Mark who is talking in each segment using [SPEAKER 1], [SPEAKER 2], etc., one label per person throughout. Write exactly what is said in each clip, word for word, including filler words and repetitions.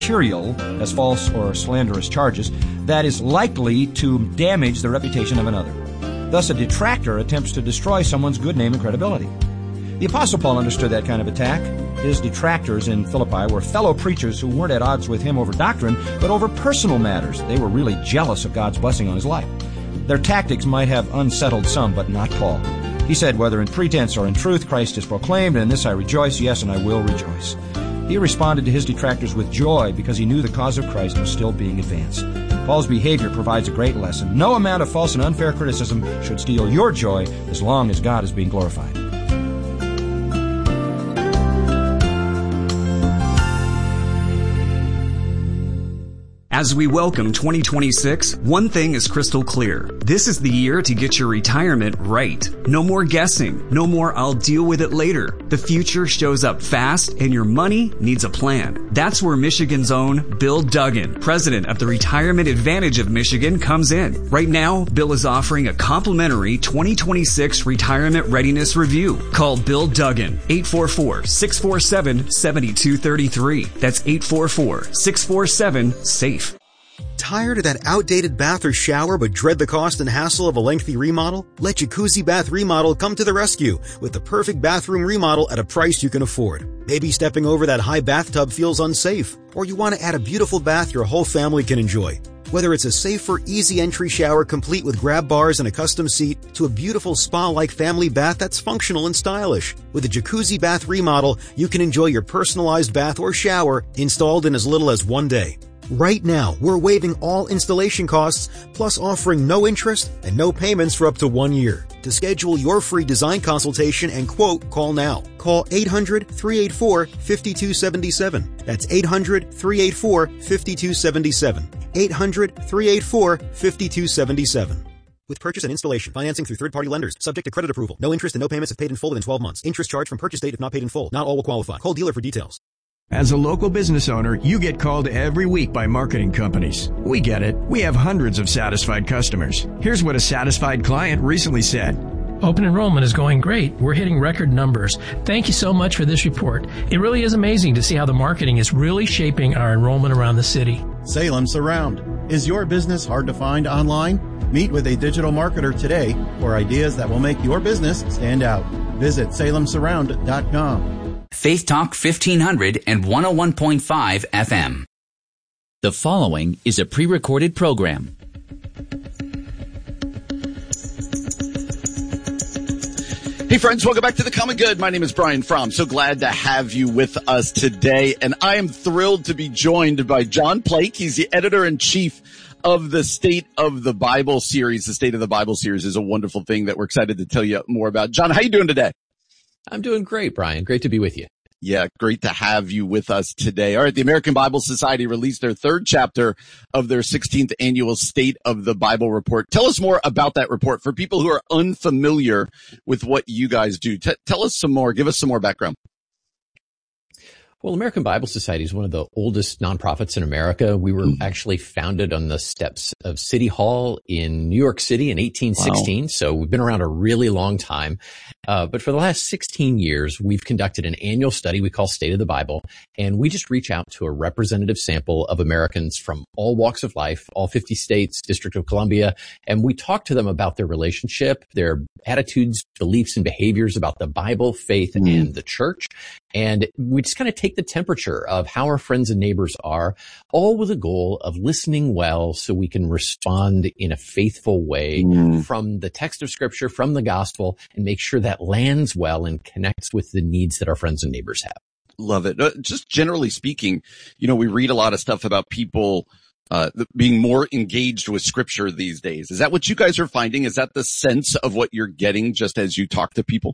[SPEAKER 1] material as false or slanderous charges that is likely to damage the reputation of another. Thus, a detractor attempts to destroy someone's good name and credibility. The Apostle Paul understood that kind of attack. His detractors in Philippi were fellow preachers who weren't at odds with him over doctrine, but over personal matters. They were really jealous of God's blessing on his life. Their tactics might have unsettled some, but not Paul. He said, "Whether in pretense or in truth, Christ is proclaimed, and in this I rejoice, yes, and I will rejoice." He responded to his detractors with joy because he knew the cause of Christ was still being advanced. Paul's behavior provides a great lesson. No amount of false and unfair criticism should steal your joy as long as God is being glorified.
[SPEAKER 2] As we welcome twenty twenty-six, one thing is crystal clear. This is the year to get your retirement right. No more guessing. No more "I'll deal with it later." The future shows up fast and your money needs a plan. That's where Michigan's own Bill Duggan, president of the Retirement Advantage of Michigan, comes in. Right now, Bill is offering a complimentary twenty twenty-six retirement readiness review. Call Bill Duggan, eight four four, six four seven, seven two three three. That's eight four four, six four seven, SAFE.
[SPEAKER 3] Tired of that outdated bath or shower but dread the cost and hassle of a lengthy remodel? Let Jacuzzi Bath Remodel come to the rescue with the perfect bathroom remodel at a price you can afford. Maybe stepping over that high bathtub feels unsafe, or you want to add a beautiful bath your whole family can enjoy. Whether it's a safer, easy entry shower complete with grab bars and a custom seat to a beautiful spa-like family bath that's functional and stylish. With a Jacuzzi Bath Remodel, you can enjoy your personalized bath or shower installed in as little as one day. Right now, we're waiving all installation costs, plus offering no interest and no payments for up to one year. To schedule your free design consultation and quote, call now. Call eight hundred, three eight four, five two seven seven. That's eight hundred, three eight four, five two seven seven. eight hundred, three eight four, five two seven seven. With purchase and installation, financing through third-party lenders, subject to credit approval. No interest and no payments if paid in full within twelve months. Interest charged from purchase date if not paid in full. Not all will qualify. Call dealer for details.
[SPEAKER 4] As a local business owner, you get called every week by marketing companies. We get it. We have hundreds of satisfied customers. Here's what a satisfied client recently said.
[SPEAKER 5] Open enrollment is going great. We're hitting record numbers. Thank you so much for this report. It really is amazing to see how the marketing is really shaping our enrollment around the city.
[SPEAKER 6] Salem Surround. Is your business hard to find online? Meet with a digital marketer today for ideas that will make your business stand out. Visit salem surround dot com.
[SPEAKER 7] Faith Talk fifteen hundred and one oh one point five F M. The following is a pre-recorded program.
[SPEAKER 8] Hey friends, welcome back to The Common Good. My name is Brian Fromm. So glad to have you with us today. And I am thrilled to be joined by John Plake. He's the editor-in-chief of the State of the Bible series. The State of the Bible series is a wonderful thing that we're excited to tell you more about. John, how you doing today?
[SPEAKER 9] I'm doing great, Brian. Great to be with you.
[SPEAKER 8] Yeah, great to have you with us today. All right, the American Bible Society released their third chapter of their sixteenth annual State of the Bible report. Tell us more about that report for people who are unfamiliar with what you guys do. T- tell us some more. Give us some more background.
[SPEAKER 9] Well, American Bible Society is one of the oldest nonprofits in America. We were mm. actually founded on the steps of City Hall in New York City in eighteen sixteen. Wow. So we've been around a really long time. Uh, but for the last sixteen years, we've conducted an annual study we call State of the Bible. And we just reach out to a representative sample of Americans from all walks of life, all fifty states, District of Columbia. And we talk to them about their relationship, their attitudes, beliefs, and behaviors about the Bible, faith, mm. and the church. And we just kind of take the temperature of how our friends and neighbors are, all with a goal of listening well so we can respond in a faithful way mm. from the text of Scripture, from the gospel, and make sure that lands well and connects with the needs that our friends and neighbors have.
[SPEAKER 8] Love it. Uh, just generally speaking, you know, we read a lot of stuff about people uh being more engaged with Scripture these days. Is that what you guys are finding? Is that the sense of what you're getting just as you talk to people?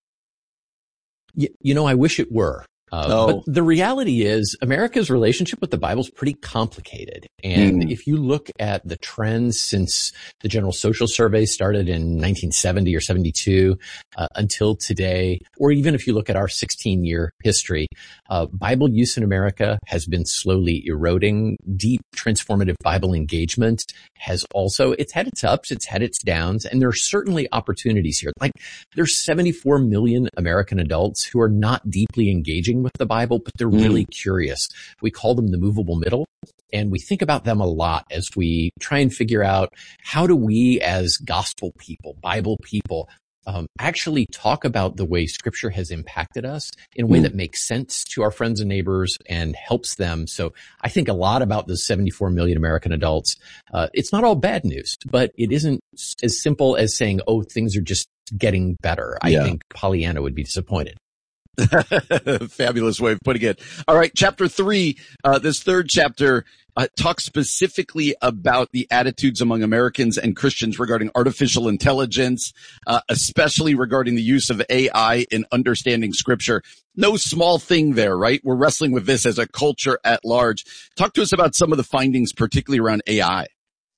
[SPEAKER 9] You, you know, I wish it were. Uh,
[SPEAKER 8] oh.
[SPEAKER 9] But the reality is America's relationship with the Bible is pretty complicated. And mm. if you look at the trends since the General Social Survey started in nineteen seventy or seventy-two uh, until today, or even if you look at our sixteen-year history, uh, Bible use in America has been slowly eroding. Deep transformative Bible engagement has also, it's had its ups, it's had its downs, and there are certainly opportunities here. Like there's seventy-four million American adults who are not deeply engaging with the Bible, but they're mm. really curious. We call them the movable middle, and we think about them a lot as we try and figure out how do we as gospel people, Bible people, Um, actually talk about the way Scripture has impacted us in a way mm. that makes sense to our friends and neighbors and helps them. So I think a lot about the seventy-four million American adults. Uh, it's not all bad news, but it isn't as simple as saying, oh, things are just getting better. I yeah. think Pollyanna would be disappointed.
[SPEAKER 8] Fabulous way of putting it. All right. Chapter three, uh, this third chapter, uh, talks specifically about the attitudes among Americans and Christians regarding artificial intelligence, uh, especially regarding the use of A I in understanding Scripture. No small thing there, right? We're wrestling with this as a culture at large. Talk to us about some of the findings, particularly around A I.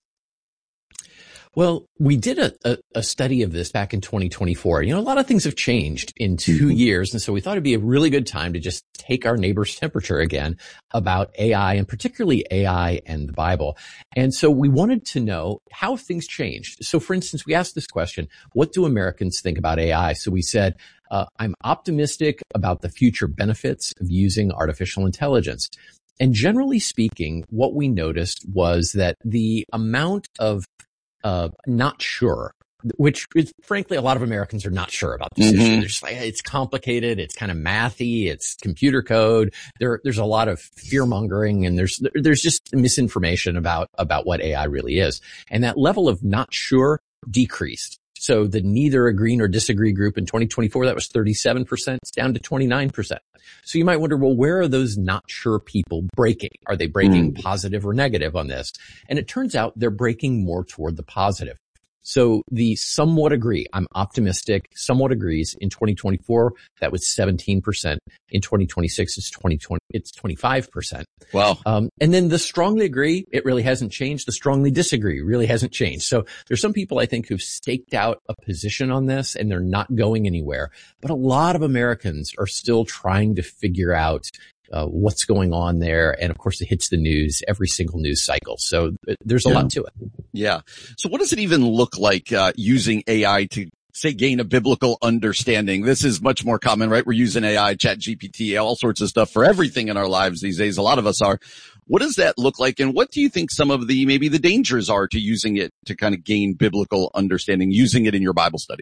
[SPEAKER 9] Well, we did a, a, a study of this back in twenty twenty-four. You know, a lot of things have changed in two years. And so we thought it'd be a really good time to just take our neighbor's temperature again about A I, and particularly A I and the Bible. And so we wanted to know how things changed. So for instance, we asked this question, what do Americans think about A I? So we said, uh, I'm optimistic about the future benefits of using artificial intelligence. And generally speaking, what we noticed was that the amount of Uh, not sure, which is frankly, a lot of Americans are not sure about this mm-hmm. issue. They're just like, it's complicated. It's kind of mathy. It's computer code. There, there's a lot of fear mongering, and there's, there's just misinformation about, about what A I really is. And that level of not sure decreased. So the neither agree nor disagree group in twenty twenty-four, that was thirty-seven percent. It's down to twenty-nine percent. So you might wonder, well, where are those not sure people breaking? Are they breaking mm. positive or negative on this? And it turns out they're breaking more toward the positive. So the somewhat agree, I'm optimistic, somewhat agrees in twenty twenty-four, that was seventeen percent. In twenty twenty-six, it's twenty twenty, it's twenty-five percent.
[SPEAKER 8] Wow.
[SPEAKER 9] Um, and then the strongly agree, it really hasn't changed. The strongly disagree really hasn't changed. So there's some people I think who've staked out a position on this and they're not going anywhere. But a lot of Americans are still trying to figure out Uh, what's going on there. And of course, it hits the news every single news cycle. So uh, there's a
[SPEAKER 8] yeah.
[SPEAKER 9] lot to it.
[SPEAKER 8] Yeah. So what does it even look like uh, using A I to, say, gain a biblical understanding? This is much more common, right? We're using A I, Chat G P T, all sorts of stuff for everything in our lives these days. A lot of us are. What does that look like? And what do you think some of the, maybe the dangers are to using it to kind of gain biblical understanding, using it in your Bible study?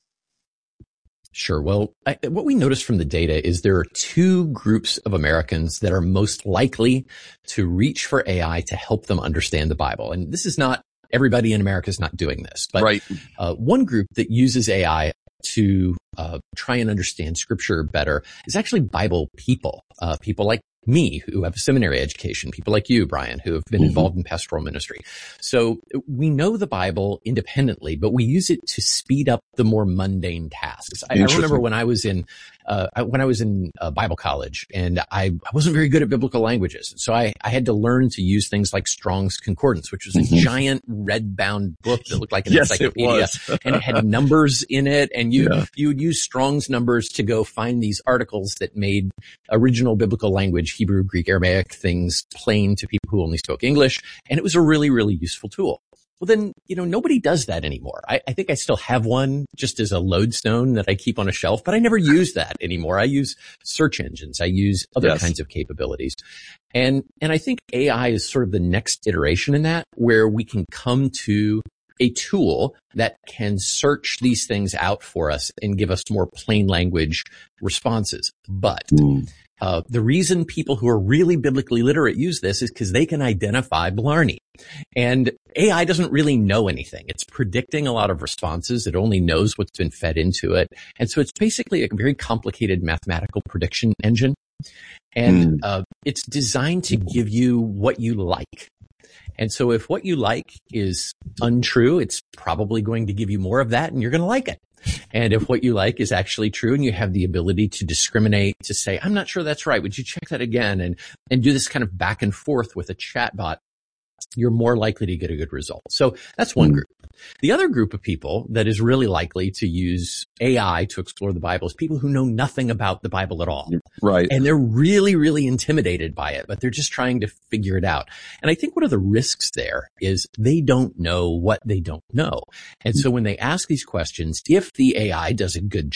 [SPEAKER 9] Sure. Well, I, what we noticed from the data is there are two groups of Americans that are most likely to reach for A I to help them understand the Bible. And this is not, everybody in America is not doing this, but
[SPEAKER 8] right.
[SPEAKER 9] uh, one group that uses A I to uh, try and understand Scripture better is actually Bible people, uh, people like me who have a seminary education, people like you, Brian, who have been mm-hmm. involved in pastoral ministry. So we know the Bible independently, but we use it to speed up the more mundane tasks. I, I remember when I was in, uh, when I was in uh, Bible college, and I, I wasn't very good at biblical languages. So I, I had to learn to use things like Strong's Concordance, which was a mm-hmm. giant red bound book that looked like an
[SPEAKER 8] yes,
[SPEAKER 9] encyclopedia,
[SPEAKER 8] it
[SPEAKER 9] and it had numbers in it. And you,
[SPEAKER 8] yeah.
[SPEAKER 9] you would use Strong's numbers to go find these articles that made original biblical language, Hebrew, Greek, Aramaic things plain to people who only spoke English. And it was a really, really useful tool. Well, then, you know, nobody does that anymore. I, I think I still have one just as a lodestone that I keep on a shelf, but I never use that anymore. I use search engines. I use other
[SPEAKER 8] yes.
[SPEAKER 9] kinds of capabilities. And, and I think A I is sort of the next iteration in that, where we can come to a tool that can search these things out for us and give us more plain language responses. But mm. Uh, the reason people who are really biblically literate use this is because they can identify blarney. And A I doesn't really know anything. It's predicting a lot of responses. It only knows what's been fed into it. And so it's basically a very complicated mathematical prediction engine. And mm. uh, it's designed to give you what you like. And so if what you like is untrue, it's probably going to give you more of that, and you're going to like it. And if what you like is actually true and you have the ability to discriminate, to say, I'm not sure that's right, would you check that again? And, and do this kind of back and forth with a chatbot, you're more likely to get a good result. So that's one group. The other group of people that is really likely to use A I to explore the Bible is people who know nothing about the Bible at all.
[SPEAKER 8] Right.
[SPEAKER 9] And they're really, really intimidated by it, but they're just trying to figure it out. And I think one of the risks there is they don't know what they don't know. And so when they ask these questions, if the A I does a good job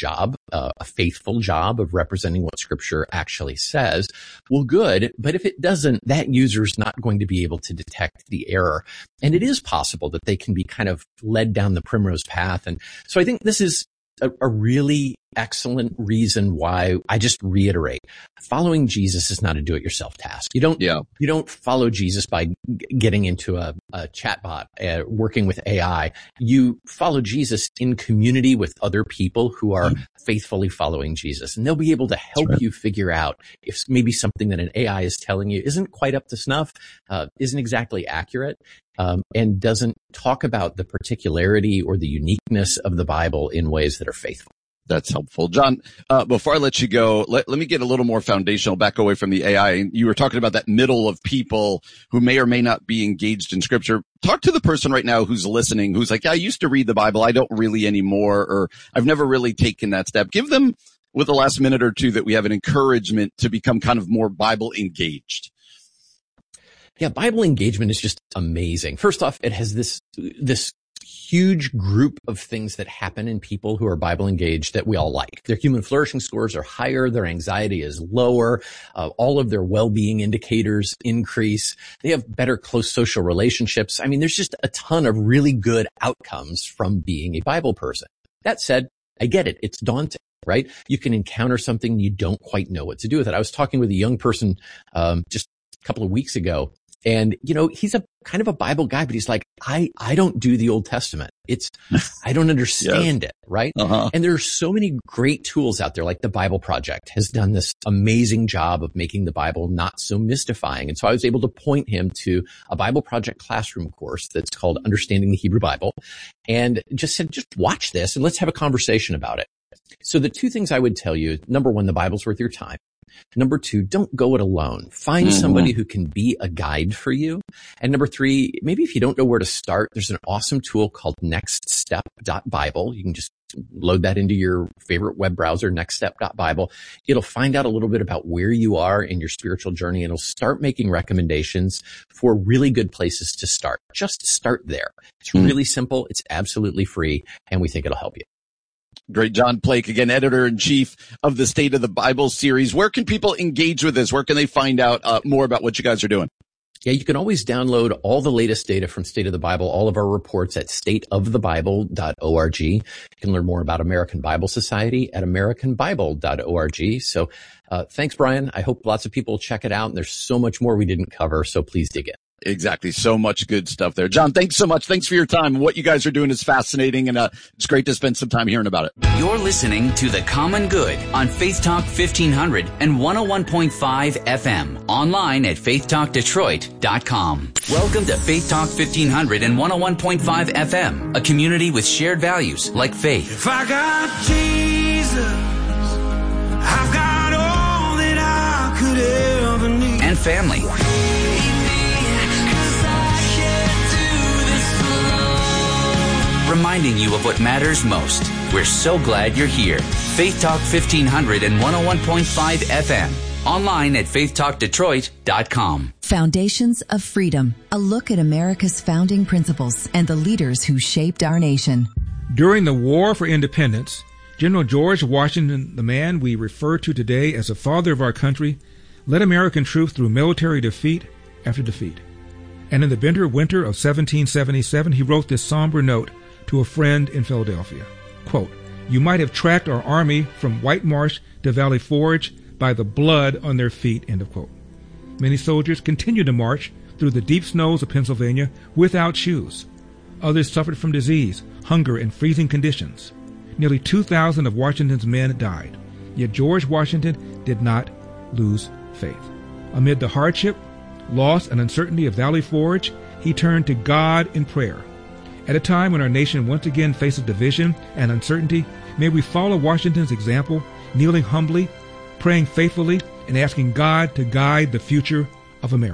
[SPEAKER 9] a, a faithful job of representing what Scripture actually says, well, good. But if it doesn't, that user's not going to be able to detect the error. And it is possible that they can be kind of led down the primrose path. And so I think this is a, a really excellent reason why I just reiterate, following Jesus is not a do-it-yourself task. You don't, yeah. you don't follow Jesus by g- getting into a, a chatbot, uh, working with A I. You follow Jesus in community with other people who are mm. faithfully following Jesus. And they'll be able to help right. you figure out if maybe something that an A I is telling you isn't quite up to snuff, uh, isn't exactly accurate, um, and doesn't talk about the particularity or the uniqueness of the Bible in ways that are faithful.
[SPEAKER 8] That's helpful. John, uh, before I let you go, let, let me get a little more foundational, back away from the A I. You were talking about that middle of people who may or may not be engaged in Scripture. Talk to the person right now who's listening, who's like, yeah, I used to read the Bible. I don't really anymore, or I've never really taken that step. Give them, with the last minute or two that we have, an encouragement to become kind of more Bible engaged.
[SPEAKER 9] Yeah, Bible engagement is just amazing. First off, it has this, this huge group of things that happen in people who are Bible engaged that we all like. Their human flourishing scores are higher. Their anxiety is lower. Uh, all of their well-being indicators increase. They have better close social relationships. I mean, there's just a ton of really good outcomes from being a Bible person. That said, I get it. It's daunting, right? You can encounter something and you don't quite know what to do with it. I was talking with a young person um, just a couple of weeks ago. And, you know, he's a kind of a Bible guy, but he's like, I, I don't do the Old Testament. It's, I don't understand yes. it, right? Uh-huh. And there are so many great tools out there, like the Bible Project has done this amazing job of making the Bible not so mystifying. And so I was able to point him to a Bible Project classroom course that's called Understanding the Hebrew Bible, and just said, just watch this and let's have a conversation about it. So the two things I would tell you, number one, the Bible's worth your time. Number two, don't go it alone. Find mm-hmm. somebody who can be a guide for you. And number three, maybe if you don't know where to start, there's an awesome tool called next step dot bible. You can just load that into your favorite web browser, next step dot bible. It'll find out a little bit about where you are in your spiritual journey, and it'll start making recommendations for really good places to start. Just start there. It's mm-hmm. really simple. It's absolutely free, and we think it'll help you.
[SPEAKER 8] Great. John Plake, again, editor-in-chief of the State of the Bible series. Where can people engage with this? Where can they find out uh, more about what you guys are doing?
[SPEAKER 9] Yeah, you can always download all the latest data from State of the Bible, all of our reports at state of the bible dot org. You can learn more about American Bible Society at american bible dot org. So uh, thanks, Brian. I hope lots of people check it out. And there's so much more we didn't cover, so please dig in.
[SPEAKER 8] Exactly. So much good stuff there. John, thanks so much. Thanks for your time. What you guys are doing is fascinating, and uh, it's great to spend some time hearing about it.
[SPEAKER 7] You're listening to The Common Good on Faith Talk fifteen hundred and one oh one point five F M. Online at faith talk detroit dot com. Welcome to Faith Talk fifteen hundred and one oh one point five F M, a community with shared values like faith.
[SPEAKER 10] If I got Jesus, I've got all that I could ever need.
[SPEAKER 7] And family. Reminding you of what matters most. We're so glad you're here. Faith Talk fifteen hundred and one oh one point five F M. Online at faith talk detroit dot com.
[SPEAKER 11] Foundations of Freedom. A look at America's founding principles and the leaders who shaped our nation.
[SPEAKER 12] During the War for Independence, General George Washington, the man we refer to today as the father of our country, led American troops through military defeat after defeat. And in the bitter winter of seventeen seventy-seven, he wrote this somber note to a friend in Philadelphia. Quote, "You might have tracked our army from White Marsh to Valley Forge by the blood on their feet," end of quote. Many soldiers continued to march through the deep snows of Pennsylvania without shoes. Others suffered from disease, hunger, and freezing conditions. Nearly two thousand of Washington's men died. Yet George Washington did not lose faith. Amid the hardship, loss, and uncertainty of Valley Forge, he turned to God in prayer. At a time when our nation once again faces division and uncertainty, may we follow Washington's example, kneeling humbly, praying faithfully, and asking God to guide the future of America.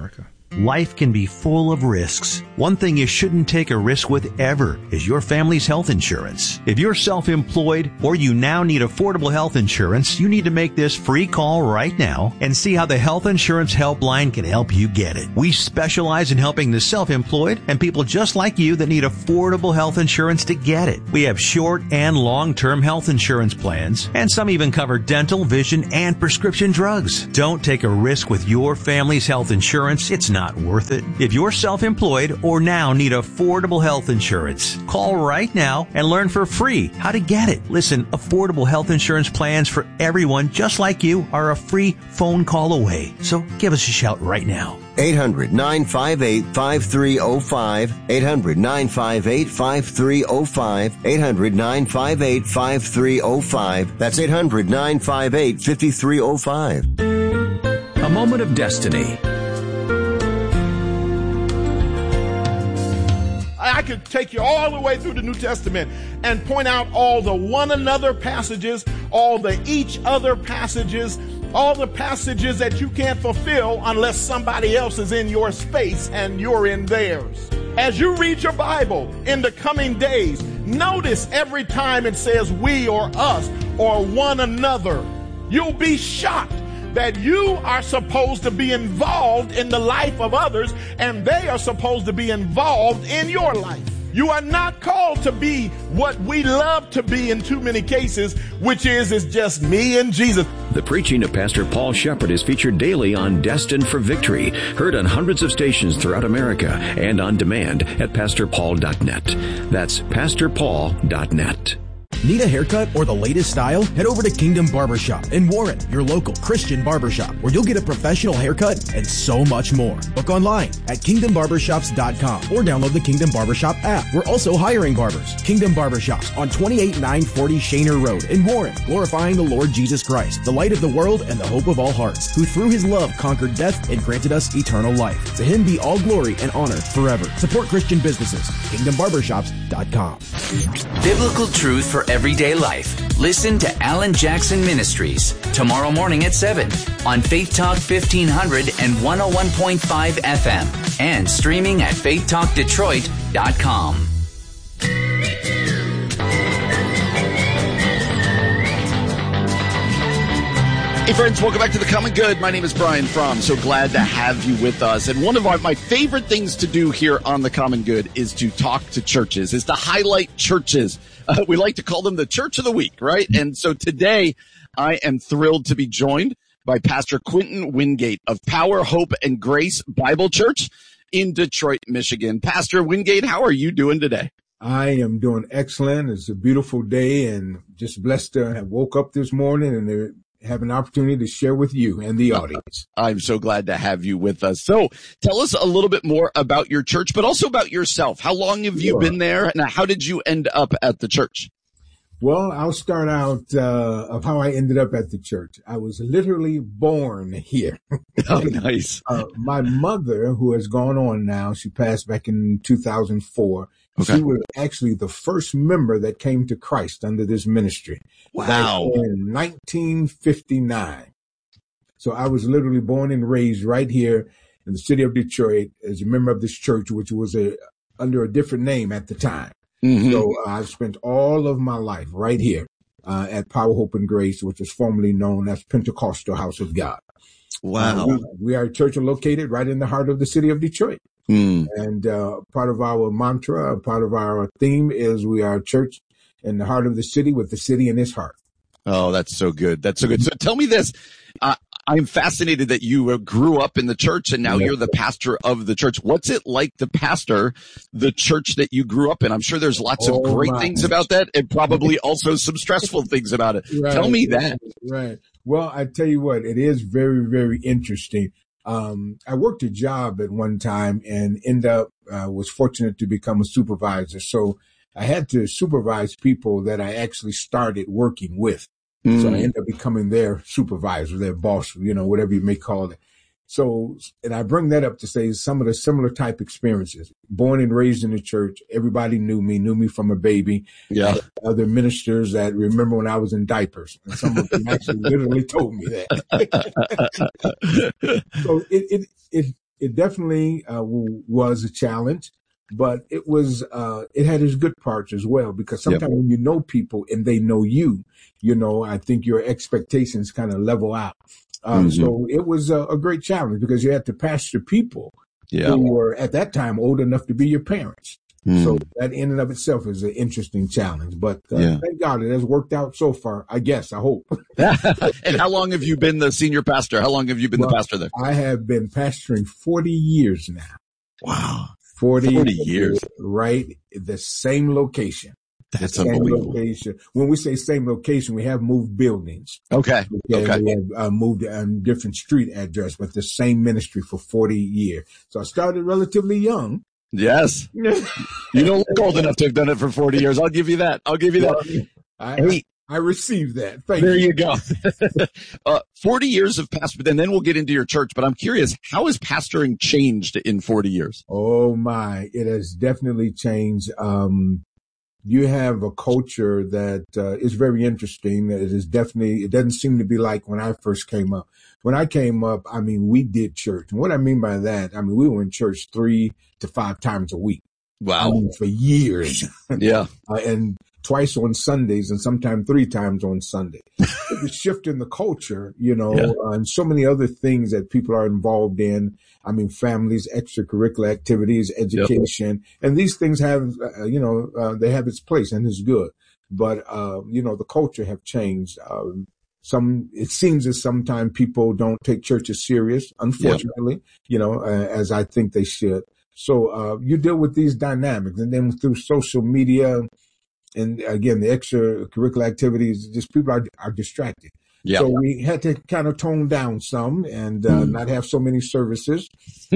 [SPEAKER 13] Life can be full of risks. One thing you shouldn't take a risk with ever is your family's health insurance. If you're self-employed or you now need affordable health insurance, you need to make this free call right now and see how the Health Insurance Helpline can help you get it. We specialize in helping the self-employed and people just like you that need affordable health insurance to get it. We have short and long-term health insurance plans, and some even cover dental, vision, and prescription drugs. Don't take a risk with your family's health insurance. It's not worth it. If you're self-employed or now need affordable health insurance, call right now and learn for free how to get it. Listen, affordable health insurance plans for everyone just like you are a free phone call away. So give us a shout right now.
[SPEAKER 14] eight hundred, nine five eight, five three zero five. eight hundred, nine five eight, five three zero five. eight hundred, nine five eight, five three zero five. That's eight hundred, nine five eight, five three zero five.
[SPEAKER 2] A moment of destiny.
[SPEAKER 15] I could take you all the way through the New Testament and point out all the one another passages, all the each other passages, all the passages that you can't fulfill unless somebody else is in your space and you're in theirs. As you read your Bible in the coming days, notice every time it says we or us or one another. You'll be shocked that you are supposed to be involved in the life of others and they are supposed to be involved in your life. You are not called to be what we love to be in too many cases, which is, is just me and Jesus.
[SPEAKER 16] The preaching of Pastor Paul Shepard is featured daily on Destined for Victory, heard on hundreds of stations throughout America and on demand at pastor paul dot net. That's pastor paul dot net.
[SPEAKER 17] Need a haircut or the latest style? Head over to Kingdom Barbershop in Warren, your local Christian barbershop, where you'll get a professional haircut and so much more. Book online at kingdom barbershops dot com or download the Kingdom Barbershop app. We're also hiring barbers. Kingdom Barbershops on twenty-eight nine forty Shaner Road in Warren, glorifying the Lord Jesus Christ, the light of the world and the hope of all hearts, who through his love conquered death and granted us eternal life. To him be all glory and honor forever. Support Christian businesses. kingdom barbershops dot com.
[SPEAKER 7] Biblical truth for everyday life. Listen to Alan Jackson Ministries tomorrow morning at seven on Faith Talk fifteen hundred and one oh one point five F M and streaming at faith talk detroit dot com.
[SPEAKER 8] Hey friends, welcome back to The Common Good. My name is Brian Fromm. So glad to have you with us. And one of our, my favorite things to do here on The Common Good is to talk to churches, is to highlight churches. Uh, we like to call them the Church of the Week, right? And so today I am thrilled to be joined by Pastor Quentin Wingate of Power, Hope, and Grace Bible Church in Detroit, Michigan. Pastor Wingate, how are you doing today?
[SPEAKER 18] I am doing excellent. It's a beautiful day and just blessed to have woke up this morning and uh, have an opportunity to share with you and the audience.
[SPEAKER 8] I'm so glad to have you with us. So tell us a little bit more about your church, but also about yourself. How long have you sure. been there, and how did you end up at the church?
[SPEAKER 18] Well, I'll start out uh, of how I ended up at the church. I was literally born here.
[SPEAKER 8] Oh, nice.
[SPEAKER 18] uh, my mother, who has gone on now, she passed back in two thousand four. Okay. She was actually the first member that came to Christ under this ministry.
[SPEAKER 8] Wow.
[SPEAKER 18] Back in nineteen fifty-nine. So I was literally born and raised right here in the city of Detroit as a member of this church, which was a under a different name at the time. Mm-hmm. So uh, I've spent all of my life right here uh, at Power, Hope, and Grace, which is formerly known as Pentecostal House of God.
[SPEAKER 8] Wow.
[SPEAKER 18] Uh, we, we are a church located right in the heart of the city of Detroit. Mm. And uh, part of our mantra, part of our theme is we are a church in the heart of the city with the city in its heart.
[SPEAKER 8] Oh, that's so good. That's so good. So tell me this. Uh, I'm fascinated that you grew up in the church and now yeah. you're the pastor of the church. What's it like to pastor the church that you grew up in? I'm sure there's lots oh, of great my. things about that and probably also some stressful things about it. Right, Tell me that.
[SPEAKER 18] Right. Well, I tell you what, it is very, very interesting. Um, I worked a job at one time and end up, uh, was fortunate to become a supervisor. So I had to supervise people that I actually started working with. Mm. So I ended up becoming their supervisor, their boss, you know, whatever you may call it. So, and I bring that up to say some of the similar type experiences. Born and raised in the church, everybody knew me, knew me from a baby.
[SPEAKER 8] Yeah.
[SPEAKER 18] Other ministers that remember when I was in diapers. And some of them actually literally told me that. So it, it, it, it definitely uh, w- was a challenge, but it was uh, it had its good parts as well, because sometimes yep. when you know people and they know you, you know, I think your expectations kind of level out. Um, mm-hmm. So it was a, a great challenge because you had to pastor people yeah. who were at that time old enough to be your parents. Mm. So that in and of itself is an interesting challenge, but uh, yeah. thank God it has worked out so far. I guess, I hope.
[SPEAKER 8] And how long have you been the senior pastor? How long have you been well, the pastor there?
[SPEAKER 18] I have been pastoring forty years now.
[SPEAKER 8] Wow.
[SPEAKER 18] forty,
[SPEAKER 8] forty years.
[SPEAKER 18] Right. The same location.
[SPEAKER 8] That's same unbelievable.
[SPEAKER 18] Location. When we say same location, we have moved buildings.
[SPEAKER 8] Okay. Okay.
[SPEAKER 18] okay. We have uh, moved a um, different street address, but the same ministry for forty years. So I started relatively young.
[SPEAKER 8] Yes. You don't look old enough to have done it for forty years. I'll give you that. I'll give you that.
[SPEAKER 18] I, hey, I, I received that. Thank
[SPEAKER 8] there
[SPEAKER 18] you.
[SPEAKER 8] you go. uh, forty years of pastor, and then we'll get into your church. But I'm curious, how has pastoring changed in forty years?
[SPEAKER 18] Oh my, it has definitely changed. Um, you have a culture that uh, is very interesting. It is definitely, it doesn't seem to be like when I first came up. When I came up, I mean, we did church. And what I mean by that, I mean, we were in church three to five times a week.
[SPEAKER 8] Wow.
[SPEAKER 18] I mean, for years.
[SPEAKER 8] Yeah.
[SPEAKER 18] uh, and twice on Sundays and sometimes three times on Sunday. It was shifting the culture, you know, yeah. uh, and so many other things that people are involved in. I mean, families, extracurricular activities, education, yep. and these things have, uh, you know, uh, they have its place and it's good. But, uh, you know, the culture have changed. Um, Some, it seems that sometimes people don't take church as serious, unfortunately, yep. you know, uh, as I think they should. So, uh, you deal with these dynamics, and then through social media and again, the extracurricular activities, just people are, are distracted. Yep. So we had to kind of tone down some and, uh, mm. not have so many services. I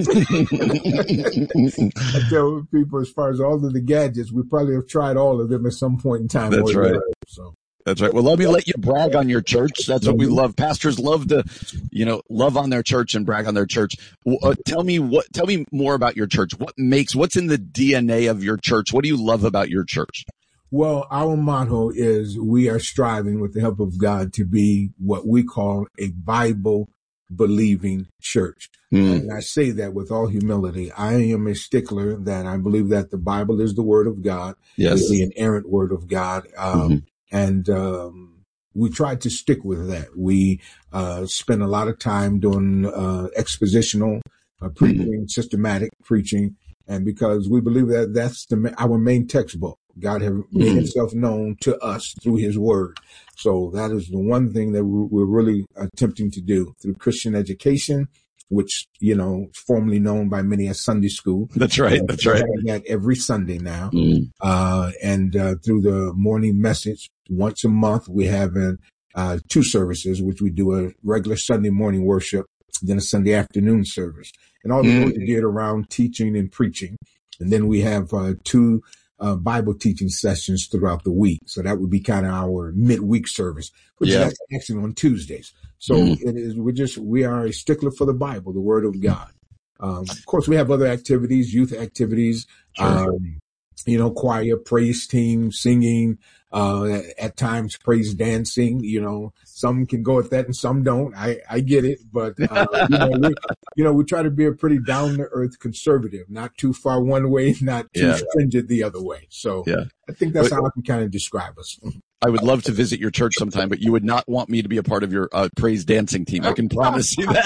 [SPEAKER 18] tell people, as far as all of the gadgets, we probably have tried all of them at some point in time.
[SPEAKER 8] That's right.
[SPEAKER 18] So.
[SPEAKER 8] That's right. Well, let me let you brag on your church. That's what we love. Pastors love to, you know, love on their church and brag on their church. Uh, tell me what, tell me more about your church. What makes, what's in the D N A of your church? What do you love about your church?
[SPEAKER 18] Well, our motto is we are striving with the help of God to be what we call a Bible believing church. Mm. And I say that with all humility. I am a stickler that I believe that the Bible is the word of God.
[SPEAKER 8] Yes.
[SPEAKER 18] It's the inerrant word of God. Um, mm-hmm. And, um, we try to stick with that. We, uh, spend a lot of time doing, uh, expositional, uh, preaching, mm-hmm. systematic preaching. And because we believe that that's the, our main textbook. God has made mm-hmm. himself known to us through his word. So that is the one thing that we're really attempting to do through Christian education, which, you know, formerly known by many as Sunday school.
[SPEAKER 8] That's right. Uh, that's right.
[SPEAKER 18] That every Sunday now.
[SPEAKER 8] Mm.
[SPEAKER 18] Uh, and, uh, through the morning message, once a month, we have, uh, two services, which we do a regular Sunday morning worship, then a Sunday afternoon service, and all the mm. work geared around teaching and preaching. And then we have, uh, two, uh, Bible teaching sessions throughout the week. So that would be kind of our midweek service, which yeah. is actually on Tuesdays. So mm. it is, we're just, we are a stickler for the Bible, the word of God. Um, of course, we have other activities, youth activities, sure. um, you know, choir, praise team, singing, uh, at times praise dancing, you know, some can go at that and some don't. I, I get it, but, uh, you know, we, you know, we try to be a pretty down to earth conservative, not too far one way, not too yeah. stringent the other way. So yeah. I think that's but, how I can kind of describe us.
[SPEAKER 8] I would love to visit your church sometime, but you would not want me to be a part of your uh, praise dancing team. I can promise you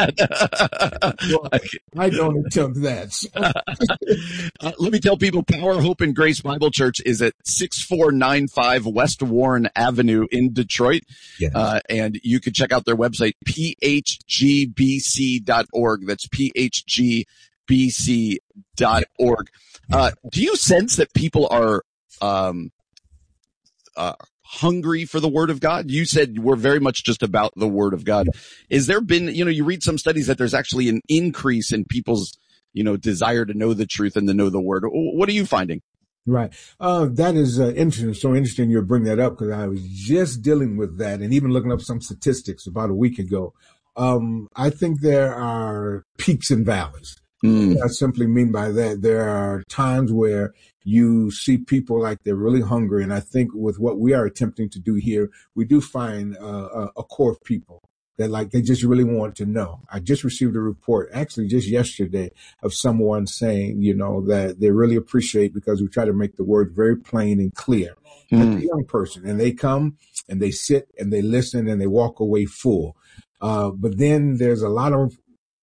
[SPEAKER 8] that.
[SPEAKER 18] Well, I don't attempt that. So.
[SPEAKER 8] uh, let me tell people, Power, Hope, and Grace Bible Church is at six four nine five West Warren Avenue in Detroit. Yes. Uh, and you can check out their website, p h g b c dot org. That's p h g b c dot org. Uh, do you sense that people are um, uh, hungry for the word of God? You said we're very much just about the word of God. Is there been, you know, you read some studies that there's actually an increase in people's, you know, desire to know the truth and to know the word. What are you finding?
[SPEAKER 18] Right. Uh, that is uh, interesting. So interesting you bring that up because I was just dealing with that and even looking up some statistics about a week ago. Um, I think there are peaks and valleys. Mm. What I simply mean by that, there are times where you see people like they're really hungry. And I think with what we are attempting to do here, we do find uh, a core of people that like they just really want to know. I just received a report, actually just yesterday, of someone saying, you know, that they really appreciate because we try to make the word very plain and clear. Mm. As a young person, and they come and they sit and they listen and they walk away full. Uh, but then there's a lot of,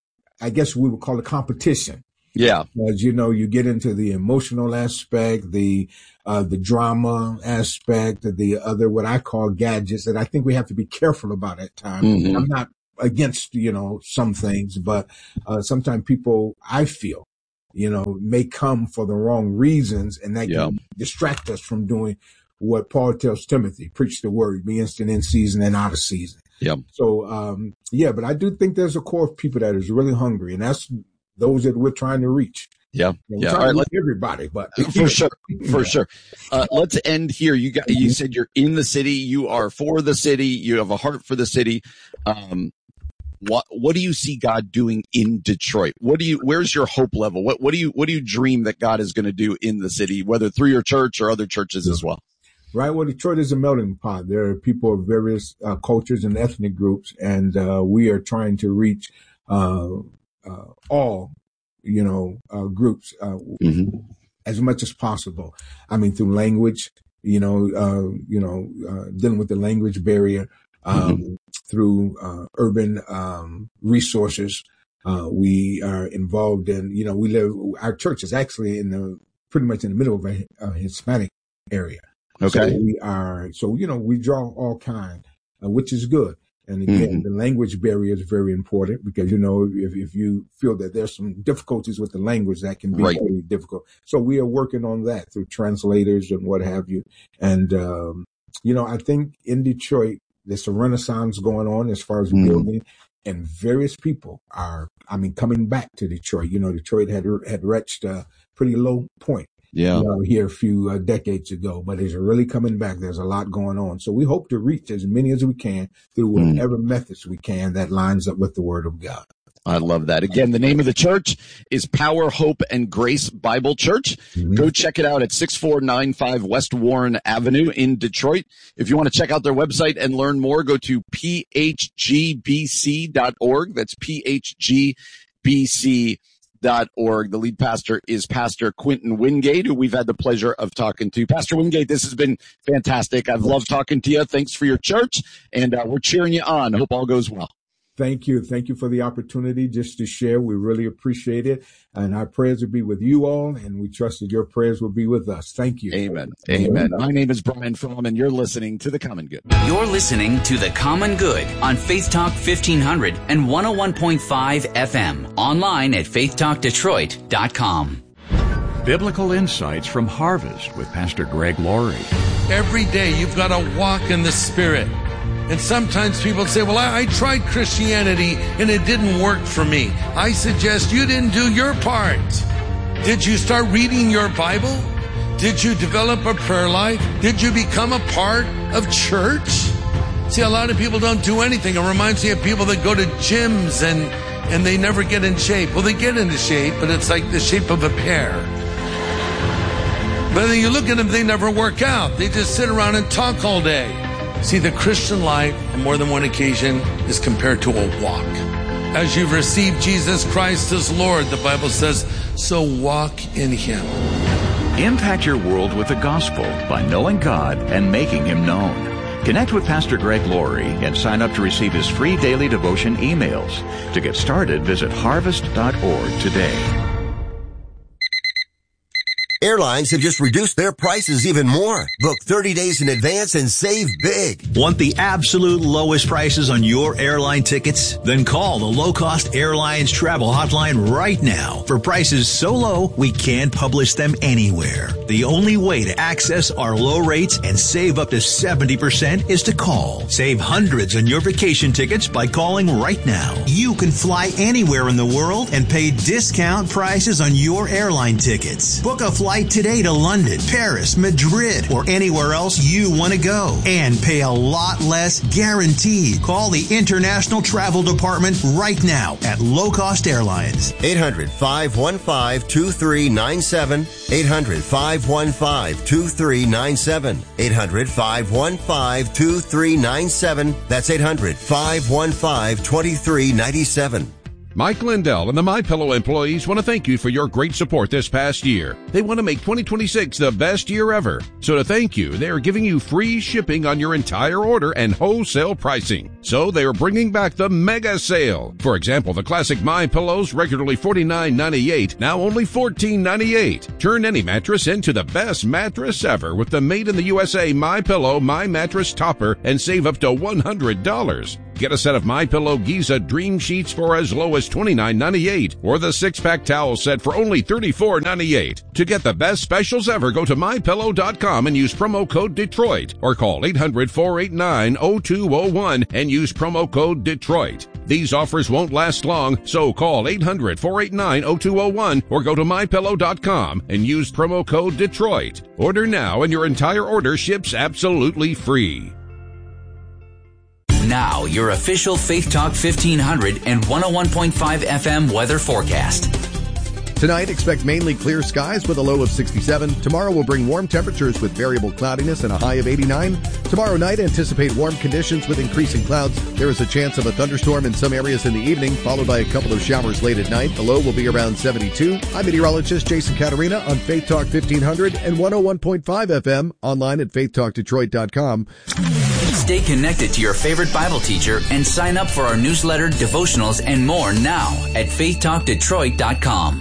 [SPEAKER 18] I guess we would call it competition.
[SPEAKER 8] Yeah.
[SPEAKER 18] As you know, you get into the emotional aspect, the uh, the drama aspect, the other, what I call gadgets that I think we have to be careful about at times. Mm-hmm. I'm not against, you know, some things, but uh, sometimes people, I feel, you know, may come for the wrong reasons, and that yeah. can distract us from doing what Paul tells Timothy, preach the word, be instant in season and out of season.
[SPEAKER 8] Yeah.
[SPEAKER 18] So, um, yeah, but I do think there's a core of people that is really hungry, and that's those that we're trying to reach.
[SPEAKER 8] Yeah.
[SPEAKER 18] You know,
[SPEAKER 8] yeah.
[SPEAKER 18] All
[SPEAKER 8] right,
[SPEAKER 18] to reach everybody, but
[SPEAKER 8] for sure. For sure. Uh, let's end here. You got, you said you're in the city. You are for the city. You have a heart for the city. Um, what, what do you see God doing in Detroit? What do you, where's your hope level? What, what do you, what do you dream that God is going to do in the city, whether through your church or other churches as well?
[SPEAKER 18] Right. Well, Detroit is a melting pot. There are people of various uh, cultures and ethnic groups, and uh, we are trying to reach uh, uh, all, you know, uh, groups uh, mm-hmm. as much as possible. I mean, through language, you know, uh, you know, uh, dealing with the language barrier, um, mm-hmm. through uh, urban um, resources. Uh, we are involved in, you know, we live. Our church is actually in the pretty much in the middle of a, a Hispanic area.
[SPEAKER 8] Okay.
[SPEAKER 18] So we are, so, you know, we draw all kinds, uh, which is good. And again, mm-hmm. the language barrier is very important because, you know, if, if you feel that there's some difficulties with the language, that can be
[SPEAKER 8] right.
[SPEAKER 18] really difficult. So we are working on that through translators and what have you. And, um, you know, I think in Detroit, there's a renaissance going on as far as mm-hmm. building, and various people are, I mean, coming back to Detroit. You know, Detroit had, had reached a pretty low point.
[SPEAKER 8] Yeah.
[SPEAKER 18] You know, here a few uh, decades ago, but it's really coming back. There's a lot going on. So we hope to reach as many as we can through whatever mm. methods we can that lines up with the Word of God.
[SPEAKER 8] I love that. Again, the name of the church is Power, Hope, and Grace Bible Church. Mm-hmm. Go check it out at six four nine five West Warren Avenue in Detroit. If you want to check out their website and learn more, go to p h g b c dot org. That's p h g b c dot org. The lead pastor is Pastor Quentin Wingate, who we've had the pleasure of talking to. Pastor Wingate, this has been fantastic. I've loved talking to you. Thanks for your church, and uh, we're cheering you on. Hope all goes well.
[SPEAKER 18] Thank you. Thank you for the opportunity just to share. We really appreciate it. And our prayers will be with you all, and we trust that your prayers will be with us. Thank you.
[SPEAKER 8] Amen. Amen. My name is Brian Fromm, and you're listening to The Common Good.
[SPEAKER 7] You're listening to The Common Good on Faith Talk fifteen hundred and one oh one point five F M. Online at faith talk detroit dot com.
[SPEAKER 16] Biblical Insights from Harvest with Pastor Greg Laurie.
[SPEAKER 19] Every day you've got to walk in the Spirit. And sometimes people say, well, I, I tried Christianity and it didn't work for me. I suggest you didn't do your part. Did you start reading your Bible? Did you develop a prayer life? Did you become a part of church? See, a lot of people don't do anything. It reminds me of people that go to gyms and, and they never get in shape. Well, they get into shape, but it's like the shape of a pear. But then you look at them, they never work out. They just sit around and talk all day. See, the Christian life, on more than one occasion, is compared to a walk. As you've received Jesus Christ as Lord, the Bible says, so walk in Him.
[SPEAKER 16] Impact your world with the gospel by knowing God and making Him known. Connect with Pastor Greg Laurie and sign up to receive his free daily devotion emails. To get started, visit harvest dot org today.
[SPEAKER 14] Airlines have just reduced their prices even more. Book thirty days in advance and save big.
[SPEAKER 13] Want the absolute lowest prices on your airline tickets? Then call the Low Cost Airlines Travel Hotline right now for prices so low we can't publish them anywhere. The only way to access our low rates and save up to seventy percent is to call. Save hundreds on your vacation tickets by calling right now. You can fly anywhere in the world and pay discount prices on your airline tickets. Book a flight flight today to London, Paris, Madrid, or anywhere else you want to go. And pay a lot less guaranteed. Call the International Travel Department right now at Low Cost Airlines.
[SPEAKER 14] eight hundred, five one five, two three nine seven. eight hundred, five one five, two three nine seven. eight hundred, five one five, two three nine seven. That's eight hundred, five one five, two three nine seven.
[SPEAKER 20] Mike Lindell and the MyPillow employees want to thank you for your great support this past year. They want to make twenty twenty-six the best year ever. So to thank you, they are giving you free shipping on your entire order and wholesale pricing. So they are bringing back the mega sale. For example, the classic MyPillows, regularly forty-nine ninety-eight, now only fourteen ninety-eight. Turn any mattress into the best mattress ever with the made in the U S A MyPillow My Mattress Topper and save up to one hundred dollars. Get a set of MyPillow Giza Dream Sheets for as low as twenty-nine ninety-eight, or the six-pack towel set for only thirty-four ninety-eight. To get the best specials ever, go to my pillow dot com and use promo code Detroit, or call eight hundred, four eight nine, zero two zero one and use promo code Detroit. These offers won't last long, so call eight hundred, four eight nine, zero two zero one or go to my pillow dot com and use promo code Detroit. Order now and your entire order ships absolutely free.
[SPEAKER 7] Now, your official Faith Talk fifteen hundred and one oh one point five F M weather forecast.
[SPEAKER 21] Tonight, expect mainly clear skies with a low of sixty-seven. Tomorrow will bring warm temperatures with variable cloudiness and a high of eighty-nine. Tomorrow night, anticipate warm conditions with increasing clouds. There is a chance of a thunderstorm in some areas in the evening, followed by a couple of showers late at night. The low will be around seventy-two. I'm meteorologist Jason Caterina on Faith Talk fifteen hundred and one oh one point five F M, online at faith talk detroit dot com.
[SPEAKER 7] Stay connected to your favorite Bible teacher and sign up for our newsletter, devotionals, and more now at faith talk detroit dot com.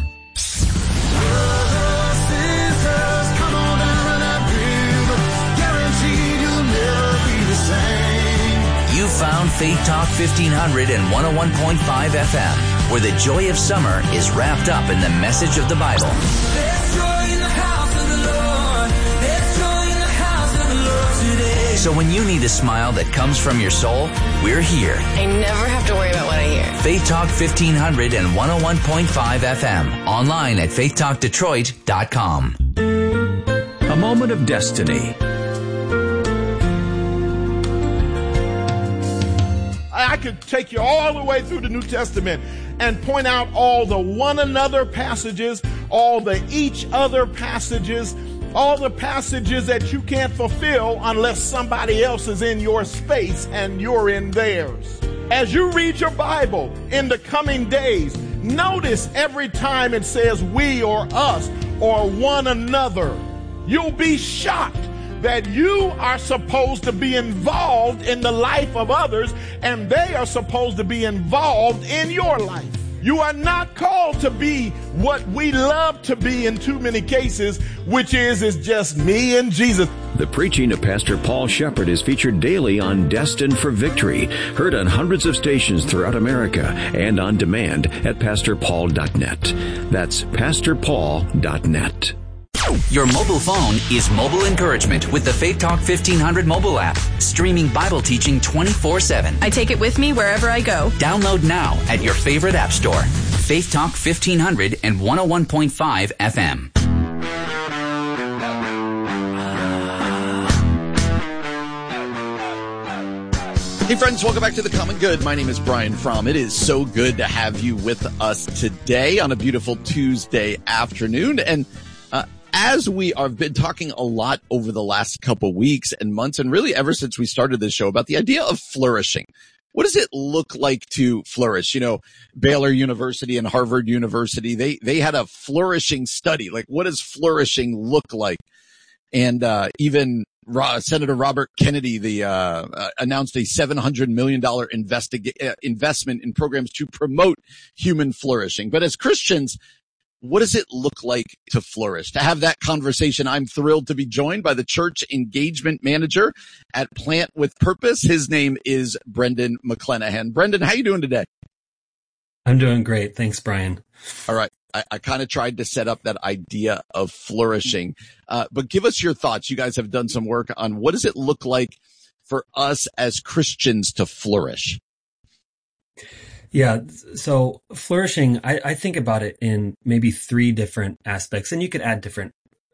[SPEAKER 7] You found Faith Talk fifteen hundred and one oh one point five F M, where the joy of summer is wrapped up in the message of the Bible. There's joy in the house of the Lord. There's joy in the house of the Lord today. So when you need a smile that comes from your soul, we're here.
[SPEAKER 22] I never have to worry about what I hear.
[SPEAKER 7] Faith Talk fifteen hundred and one oh one point five F M. Online at faith talk detroit dot com.
[SPEAKER 16] A moment of destiny.
[SPEAKER 15] I could take you all the way through the New Testament and point out all the one another passages, all the each other passages, all the passages that you can't fulfill unless somebody else is in your space and you're in theirs. As you read your Bible in the coming days, notice every time it says we or us or one another. You'll be shocked that you are supposed to be involved in the life of others, and they are supposed to be involved in your life. You are not called to be what we love to be in too many cases, which is, is just me and Jesus.
[SPEAKER 16] The preaching of Pastor Paul Shepherd is featured daily on Destined for Victory, heard on hundreds of stations throughout America and on demand at pastor paul dot net. That's pastor paul dot net.
[SPEAKER 7] Your mobile phone is mobile encouragement with the Faith Talk fifteen hundred mobile app, streaming Bible teaching twenty-four seven.
[SPEAKER 22] I take it with me wherever I go.
[SPEAKER 7] Download now at your favorite app store. Faith Talk fifteen hundred and one oh one point five F M.
[SPEAKER 8] Hey friends, welcome back to The Common Good. My name is Brian Fromm. It is so good to have you with us today on a beautiful Tuesday afternoon. And uh, as we have been talking a lot over the last couple weeks and months, and really ever since we started this show, about the idea of flourishing. What does it look like to flourish? You know, Baylor University and Harvard University, they, they had a flourishing study. Like, what does flourishing look like? And, uh, even Senator Robert Kennedy, the, uh, uh, announced a seven hundred million dollars investiga- uh, investment in programs to promote human flourishing. But as Christians, what does it look like to flourish? To have that conversation, I'm thrilled to be joined by the church engagement manager at Plant with Purpose. His name is Brendan McClenahan. Brendan, how you doing today?
[SPEAKER 23] I'm doing great. Thanks, Brian.
[SPEAKER 8] All right. I, I kind of tried to set up that idea of flourishing, uh, but give us your thoughts. You guys have done some work on what does it look like for us as Christians to flourish?
[SPEAKER 23] Yeah. So flourishing, I, I think about it in maybe three different aspects, and you could add different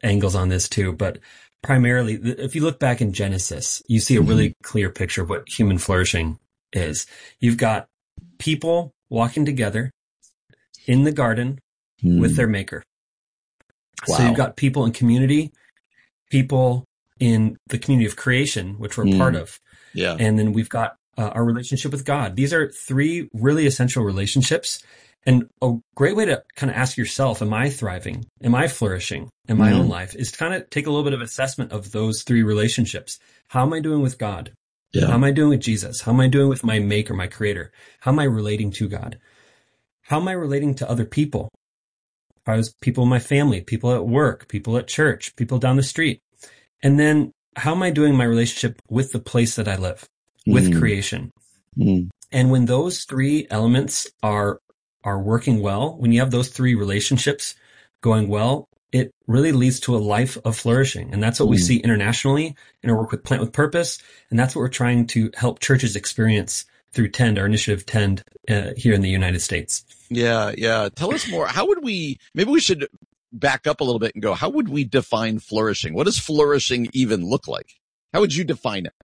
[SPEAKER 23] angles on this too, but primarily, if you look back in Genesis, you see a really mm-hmm. clear picture of what human flourishing is. You've got people walking together in the garden mm. with their maker. Wow. So you've got people in community, people in the community of creation, which we're mm. part of.
[SPEAKER 8] Yeah.
[SPEAKER 23] And then we've got uh, our relationship with God. These are three really essential relationships. And a great way to kind of ask yourself, am I thriving? Am I flourishing in my mm. own life? Is to kind of take a little bit of assessment of those three relationships. How am I doing with God?
[SPEAKER 8] Yeah.
[SPEAKER 23] How am I doing with Jesus? How am I doing with my maker, my creator? How am I relating to God? How am I relating to other people? I was people in my family, people at work, people at church, people down the street. And then how am I doing my relationship with the place that I live, with mm. creation?
[SPEAKER 8] Mm.
[SPEAKER 23] And when those three elements are are working well, when you have those three relationships going well, it really leads to a life of flourishing. And that's what mm. we see internationally in our work with Plant with Purpose. And that's what we're trying to help churches experience through Tend, our initiative Tend uh, here in the United States.
[SPEAKER 8] Yeah, yeah. Tell us more. How would we, maybe we should back up a little bit and go, how would we define flourishing? What does flourishing even look like? How would you define it?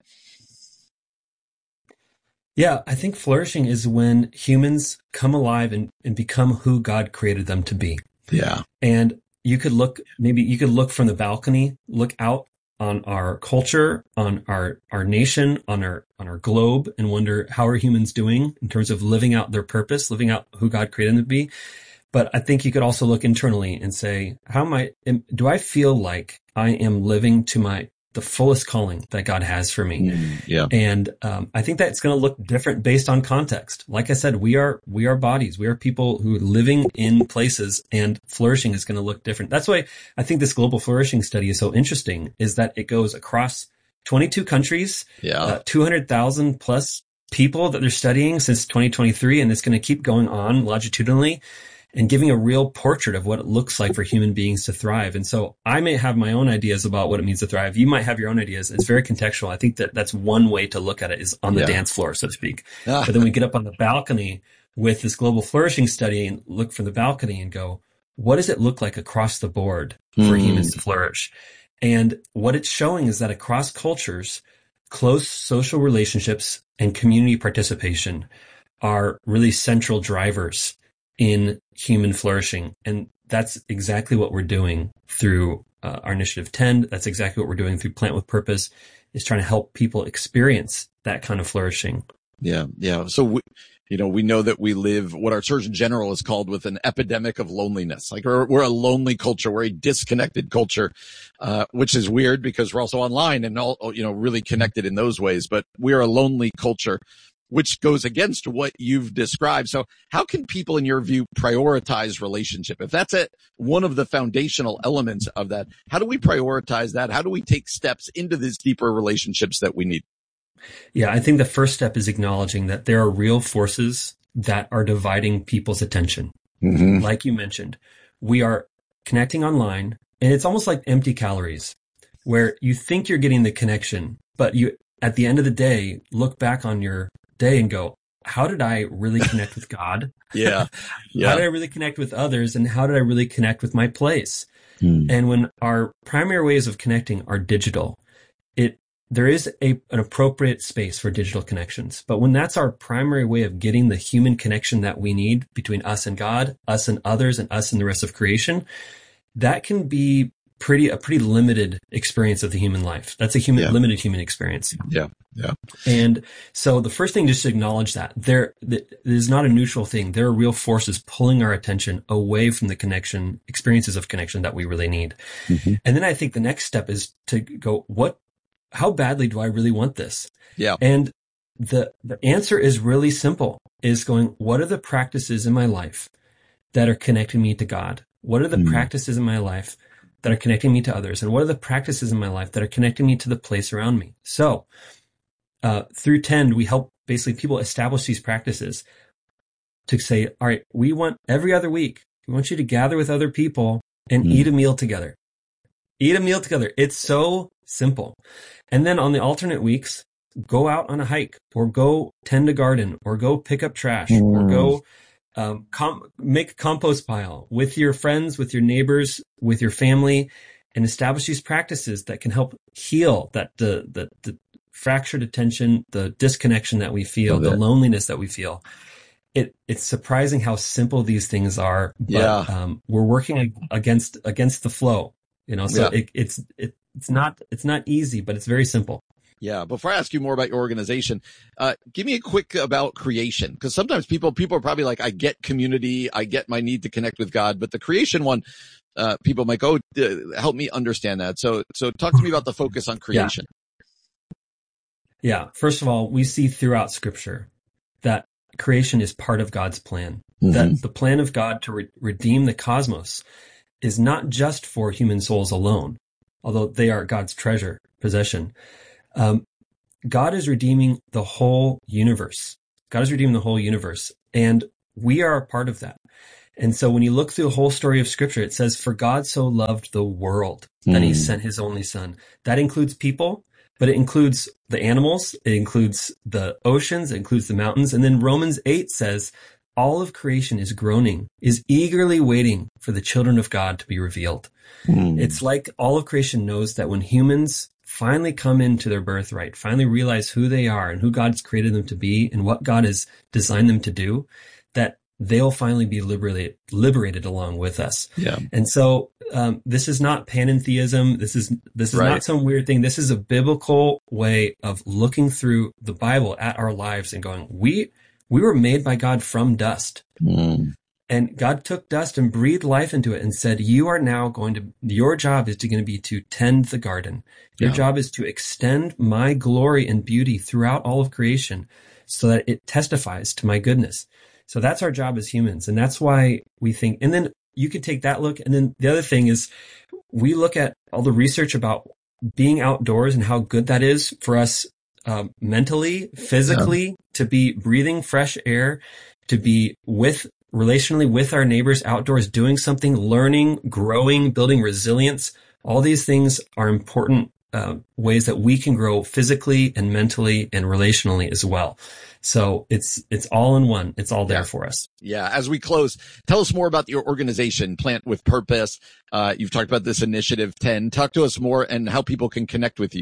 [SPEAKER 23] Yeah, I think flourishing is when humans come alive and, and become who God created them to be.
[SPEAKER 8] Yeah.
[SPEAKER 23] And you could look, maybe you could look from the balcony, look out on our culture, on our, our nation, on our, on our globe, and wonder, how are humans doing in terms of living out their purpose, living out who God created them to be? But I think you could also look internally and say, how am I, am, do I feel like I am living to my, the fullest calling that God has for me?
[SPEAKER 8] Mm, yeah.
[SPEAKER 23] And, um, I think that's going to look different based on context. Like I said, we are, we are bodies. We are people who are living in places, and flourishing is going to look different. That's why I think this global flourishing study is so interesting, is that it goes across twenty-two countries,
[SPEAKER 8] yeah.
[SPEAKER 23] uh, two hundred thousand plus people that they're studying since twenty twenty-three. And it's going to keep going on longitudinally, and giving a real portrait of what it looks like for human beings to thrive. And so I may have my own ideas about what it means to thrive. You might have your own ideas. It's very contextual. I think that that's one way to look at it, is on the
[SPEAKER 8] yeah.
[SPEAKER 23] dance floor, so to speak. But then we get up on the balcony with this global flourishing study and look from the balcony and go, what does it look like across the board for mm. humans to flourish? And what it's showing is that across cultures, close social relationships and community participation are really central drivers in human flourishing. And that's exactly what we're doing through uh, our initiative Tend. That's exactly what we're doing through Plant with Purpose, is trying to help people experience that kind of flourishing.
[SPEAKER 8] Yeah. Yeah. So, we, you know, we know that we live what our Surgeon General has called with an epidemic of loneliness. Like we're, we're a lonely culture. We're a disconnected culture, uh, which is weird because we're also online and all, you know, really connected in those ways, but we're a lonely culture, which goes against what you've described. So how can people, in your view, prioritize relationship? If that's it, one of the foundational elements of that, how do we prioritize that? How do we take steps into these deeper relationships that we need?
[SPEAKER 23] Yeah, I think the first step is acknowledging that there are real forces that are dividing people's attention.
[SPEAKER 8] Mm-hmm.
[SPEAKER 23] Like you mentioned, we are connecting online, and it's almost like empty calories, where you think you're getting the connection, but you, at the end of the day, look back on your day and go, how did I really connect with God?
[SPEAKER 8] Yeah. yeah.
[SPEAKER 23] How did I really connect with others? And how did I really connect with my place?
[SPEAKER 8] Mm.
[SPEAKER 23] And when our primary ways of connecting are digital, it, there is a, an appropriate space for digital connections. But when that's our primary way of getting the human connection that we need between us and God, us and others, and us and the rest of creation, that can be pretty, a pretty limited experience of the human life. That's a human,
[SPEAKER 8] yeah.
[SPEAKER 23] limited human experience.
[SPEAKER 8] Yeah. Yeah.
[SPEAKER 23] And so the first thing, just to acknowledge that there, that it is not a neutral thing. There are real forces pulling our attention away from the connection, experiences of connection that we really need.
[SPEAKER 8] Mm-hmm.
[SPEAKER 23] And then I think the next step is to go, what, how badly do I really want this?
[SPEAKER 8] Yeah.
[SPEAKER 23] And the, the answer is really simple, is going, what are the practices in my life that are connecting me to God? What are the mm. practices in my life that are connecting me to others? And what are the practices in my life that are connecting me to the place around me? So, uh, through Tend, we help basically people establish these practices to say, all right, we want every other week, we want you to gather with other people and mm. eat a meal together. Eat a meal together. It's so simple. And then on the alternate weeks, go out on a hike, or go tend a garden, or go pick up trash, mm. or go um, com- make a compost pile with your friends, with your neighbors, with your family, and establish these practices that can help heal that the, the, the fractured attention, the disconnection that we feel, the loneliness that we feel. It, it's surprising how simple these things are, but
[SPEAKER 8] yeah.
[SPEAKER 23] um, we're working against against the flow, you know. So
[SPEAKER 8] yeah.
[SPEAKER 23] it, it's it, it's not it's not easy, but it's very simple.
[SPEAKER 8] Yeah. Before I ask you more about your organization, uh, give me a quick about creation, because sometimes people people are probably like, I get community, I get my need to connect with God, but the creation one, uh, people might go, uh, help me understand that. So so talk to me about the focus on creation.
[SPEAKER 23] Yeah. yeah. First of all, we see throughout Scripture that creation is part of God's plan. Mm-hmm. That the plan of God to re- redeem the cosmos is not just for human souls alone, although they are God's treasure possession. Um, God is redeeming the whole universe. God is redeeming the whole universe, and we are a part of that. And so when you look through the whole story of Scripture, it says, "For God so loved the world that mm. he sent his only son." That includes people, but it includes the animals, it includes the oceans, it includes the mountains. And then Romans eight says, all of creation is groaning, is eagerly waiting for the children of God to be revealed. Mm. It's like all of creation knows that when humans finally come into their birthright, finally realize who they are and who God's created them to be and what God has designed them to do, that they'll finally be liberated, liberated along with us.
[SPEAKER 8] Yeah.
[SPEAKER 23] And so, um, this is not panentheism. This is, this is right. not some weird thing. This is a biblical way of looking through the Bible at our lives and going, we, we were made by God from dust.
[SPEAKER 8] Mm.
[SPEAKER 23] And God took dust and breathed life into it and said, you are now going to, your job is to going to be to tend the garden. Your yeah. job is to extend my glory and beauty throughout all of creation so that it testifies to my goodness. So that's our job as humans. And that's why we think, and then you could take that look. And then the other thing is we look at all the research about being outdoors and how good that is for us, um, mentally, physically, yeah. to be breathing fresh air, to be with relationally with our neighbors outdoors, doing something, learning, growing, building resilience. All these things are important uh, ways that we can grow physically and mentally and relationally as well. So it's it's all in one. It's all there
[SPEAKER 8] yeah.
[SPEAKER 23] for us.
[SPEAKER 8] Yeah. As we close, tell us more about your organization, Plant with Purpose. Uh, you've talked about this initiative, Tend. Talk to us more and how people can connect with you.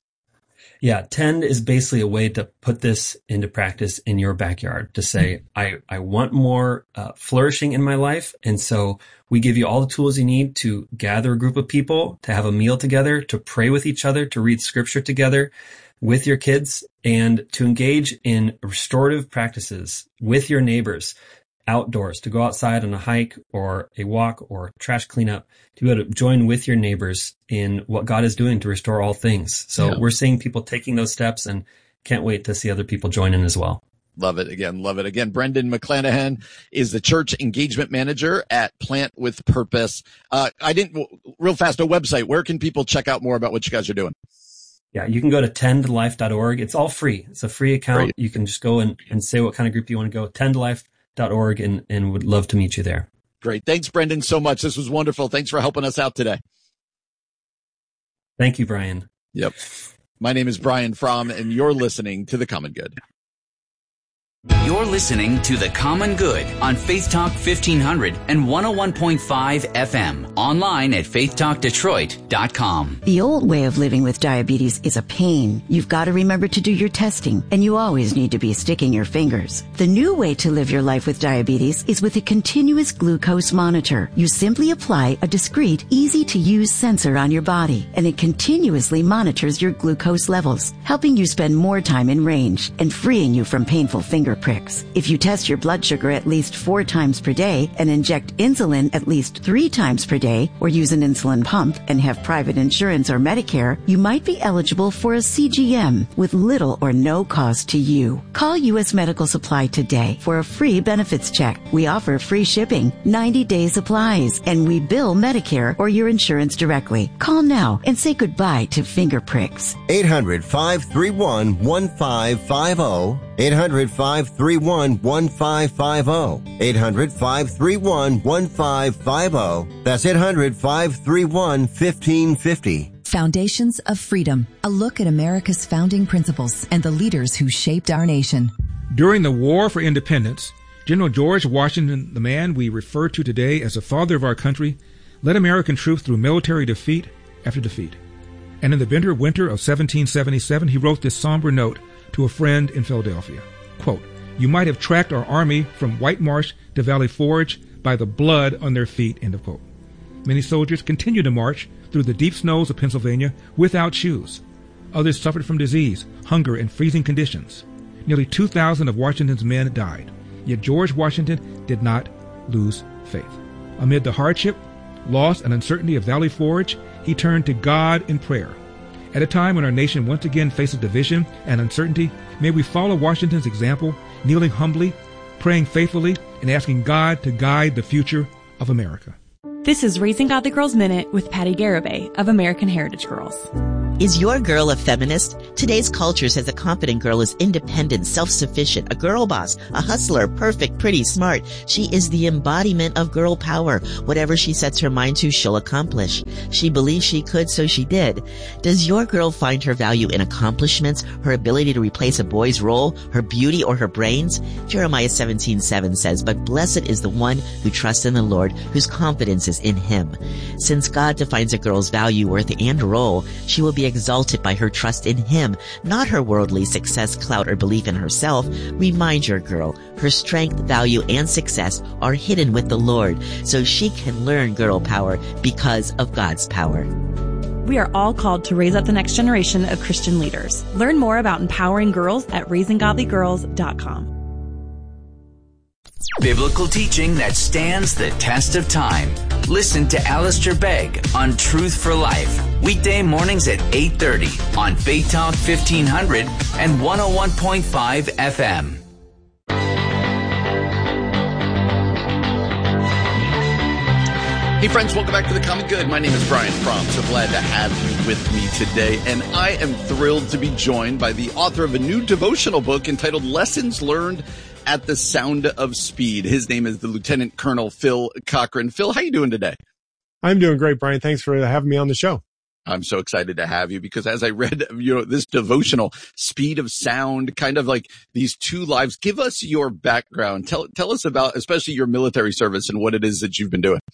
[SPEAKER 23] Yeah, Tend is basically a way to put this into practice in your backyard, to say, I, I want more uh, flourishing in my life. And so we give you all the tools you need to gather a group of people, to have a meal together, to pray with each other, to read scripture together with your kids, and to engage in restorative practices with your neighbors outdoors, to go outside on a hike or a walk or trash cleanup, to be able to join with your neighbors in what God is doing to restore all things. So yeah. we're seeing people taking those steps and can't wait to see other people join in as well.
[SPEAKER 8] Love it. Again, love it. Again, Brendan McClanahan is the church engagement manager at Plant with Purpose. Uh, I didn't, real fast, a website. Where can people check out more about what you guys are doing?
[SPEAKER 23] Yeah, you can go to tend life dot org. It's all free. It's a free account. Great. You can just go and, and say what kind of group you want to go. tend life dot org and, and would love to meet you there.
[SPEAKER 8] Great. Thanks, Brendan, so much. This was wonderful. Thanks for helping us out today.
[SPEAKER 23] Thank you, Brian.
[SPEAKER 8] Yep. My name is Brian Fromm, and you're listening to The Common Good.
[SPEAKER 7] You're listening to The Common Good on Faith Talk fifteen hundred and one oh one point five F M. Online at faith talk detroit dot com.
[SPEAKER 1] The old way of living with diabetes is a pain. You've got to remember to do your testing, and you always need to be sticking your fingers. The new way to live your life with diabetes is with a continuous glucose monitor. You simply apply a discreet, easy-to-use sensor on your body, and it continuously monitors your glucose levels, helping you spend more time in range and freeing you from painful finger pricks. If you test your blood sugar at least four times per day and inject insulin at least three times per day, or use an insulin pump and have private insurance or Medicare, you might be eligible for a C G M with little or no cost to you. Call U S Medical Supply today for a free benefits check. We offer free shipping, ninety day supplies, and we bill Medicare or your insurance directly. Call now and say goodbye to finger pricks.
[SPEAKER 14] eight hundred, five three one, one five five zero. eight hundred, five three one, one five five zero. eight hundred, five three one, one five five zero. That's eight hundred, five three one, one five five zero.
[SPEAKER 11] Foundations of Freedom, a look at America's founding principles and the leaders who shaped our nation.
[SPEAKER 12] During the War for Independence, General George Washington, the man we refer to today as the father of our country, led American troops through military defeat after defeat. And in the bitter winter of seventeen seventy-seven, he wrote this somber note to a friend in Philadelphia. Quote, "You might have tracked our army from White Marsh to Valley Forge by the blood on their feet," end of quote. Many soldiers continued to march through the deep snows of Pennsylvania without shoes. Others suffered from disease, hunger, and freezing conditions. Nearly two thousand of Washington's men died. Yet George Washington did not lose faith. Amid the hardship, loss, and uncertainty of Valley Forge, he turned to God in prayer. At a time when our nation once again faces division and uncertainty, may we follow Washington's example, kneeling humbly, praying faithfully, and asking God to guide the future of America.
[SPEAKER 3] This is Raising Godly Girls Minute with Patty Garibay of American Heritage Girls.
[SPEAKER 4] Is your girl a feminist? Today's culture says a confident girl is independent, self-sufficient, a girl boss, a hustler, perfect, pretty, smart. She is the embodiment of girl power. Whatever she sets her mind to, she'll accomplish. She believes she could, so she did. Does your girl find her value in accomplishments, her ability to replace a boy's role, her beauty, or her brains? Jeremiah seventeen seven says, "But blessed is the one who trusts in the Lord, whose confidence is in him." Since God defines a girl's value, worth, and role, she will be exalted by her trust in him, not her worldly success, clout, or belief in herself. Remind your girl, her strength, value, and success are hidden with the Lord, so she can learn girl power because of God's power.
[SPEAKER 3] We are all called to raise up the next generation of Christian leaders. Learn more about empowering girls at raising godly girls dot com.
[SPEAKER 7] Biblical teaching that stands the test of time. Listen to Alistair Begg on Truth for Life. Weekday mornings at eight thirty on Faith Talk fifteen hundred and one oh one point five F M.
[SPEAKER 8] Hey friends, welcome back to The Common Good. My name is Brian Fromm. So glad to have you with me today. And I am thrilled to be joined by the author of a new devotional book entitled Lessons Learned at the Sound of Speed. His name is the Lieutenant Colonel Phil Cochran. Phil, how you doing today?
[SPEAKER 5] I'm doing great, Brian. Thanks for having me on the show.
[SPEAKER 8] I'm so excited to have you because as I read, you know, this devotional, Speed of Sound, kind of like these two lives. Give us your background. Tell, tell us about, especially your military service and what it is that you've been doing.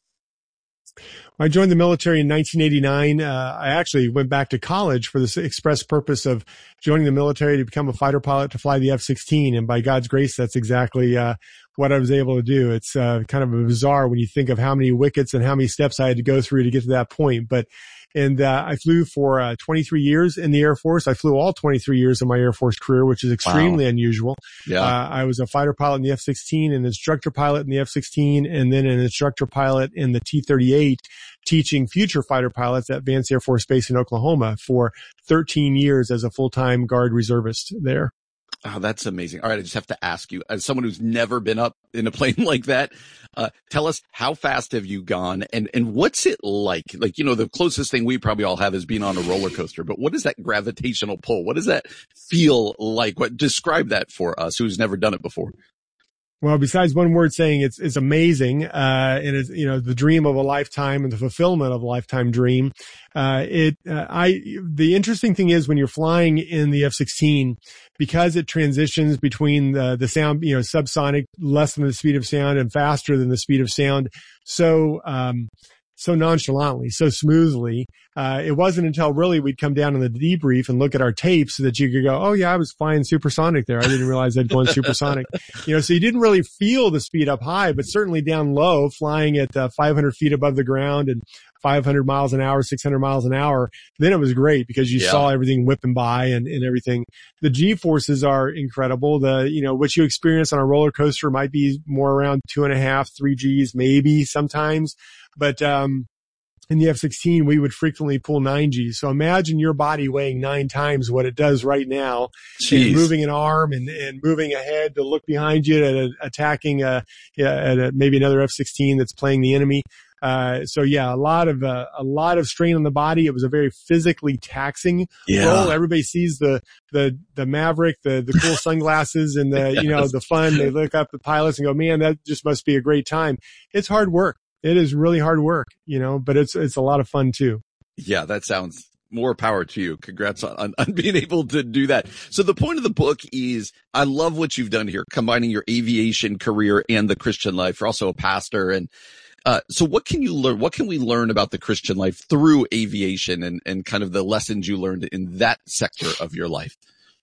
[SPEAKER 5] I joined the military in nineteen eighty-nine. Uh, I actually went back to college for the express purpose of joining the military to become a fighter pilot to fly the F sixteen. And by God's grace, that's exactly uh, what I was able to do. It's uh, kind of bizarre when you think of how many wickets and how many steps I had to go through to get to that point. But And uh, I flew for uh, twenty-three years in the Air Force. I flew all twenty-three years of my Air Force career, which is extremely wow. unusual. Yeah. Uh, I was a fighter pilot in the F sixteen, an instructor pilot in the F sixteen, and then an instructor pilot in the T thirty-eight, teaching future fighter pilots at Vance Air Force Base in Oklahoma for thirteen years as a full-time Guard reservist there.
[SPEAKER 8] Oh, that's amazing. All right. I just have to ask you, as someone who's never been up in a plane like that, uh, tell us, how fast have you gone and, and what's it like? Like, you know, the closest thing we probably all have is being on a roller coaster, but what is that gravitational pull? What does that feel like? What, describe that for us who's never done it before.
[SPEAKER 5] Well, besides one word saying it's, it's amazing, uh, and it's, you know, the dream of a lifetime and the fulfillment of a lifetime dream. Uh, it, uh, I, the interesting thing is when you're flying in the F sixteen, because it transitions between the, the sound, you know, subsonic, less than the speed of sound and faster than the speed of sound. So, um, so nonchalantly, so smoothly. Uh, it wasn't until really we'd come down in the debrief and look at our tapes that you could go, oh yeah, I was flying supersonic there. I didn't realize I'd gone supersonic. You know, so you didn't really feel the speed up high, but certainly down low, flying at uh, five hundred feet above the ground and five hundred miles an hour, six hundred miles an hour. Then it was great because you yeah. saw everything whipping by and, and everything. The G forces are incredible. The, you know, what you experience on a roller coaster might be more around two and a half, three G's, maybe sometimes. But, um, in the F sixteen, we would frequently pull nine G's. So imagine your body weighing nine times what it does right now.
[SPEAKER 8] Jeez.
[SPEAKER 5] And moving an arm and, and moving ahead to look behind you at a, attacking a, at a, maybe another F sixteen that's playing the enemy. Uh, so yeah, a lot of, uh, a lot of strain on the body. It was a very physically taxing
[SPEAKER 8] yeah.
[SPEAKER 5] role. Everybody sees the, the, the Maverick, the, the cool sunglasses and the, yes. you know, the fun. They look up the pilots and go, man, that just must be a great time. It's hard work. It is really hard work, you know, but it's, it's a lot of fun too.
[SPEAKER 8] Yeah, that sounds more power to you. Congrats on, on, on being able to do that. So the point of the book is, I love what you've done here, combining your aviation career and the Christian life. You're also a pastor and Uh, so what can you learn? What can we learn about the Christian life through aviation and, and kind of the lessons you learned in that sector of your life?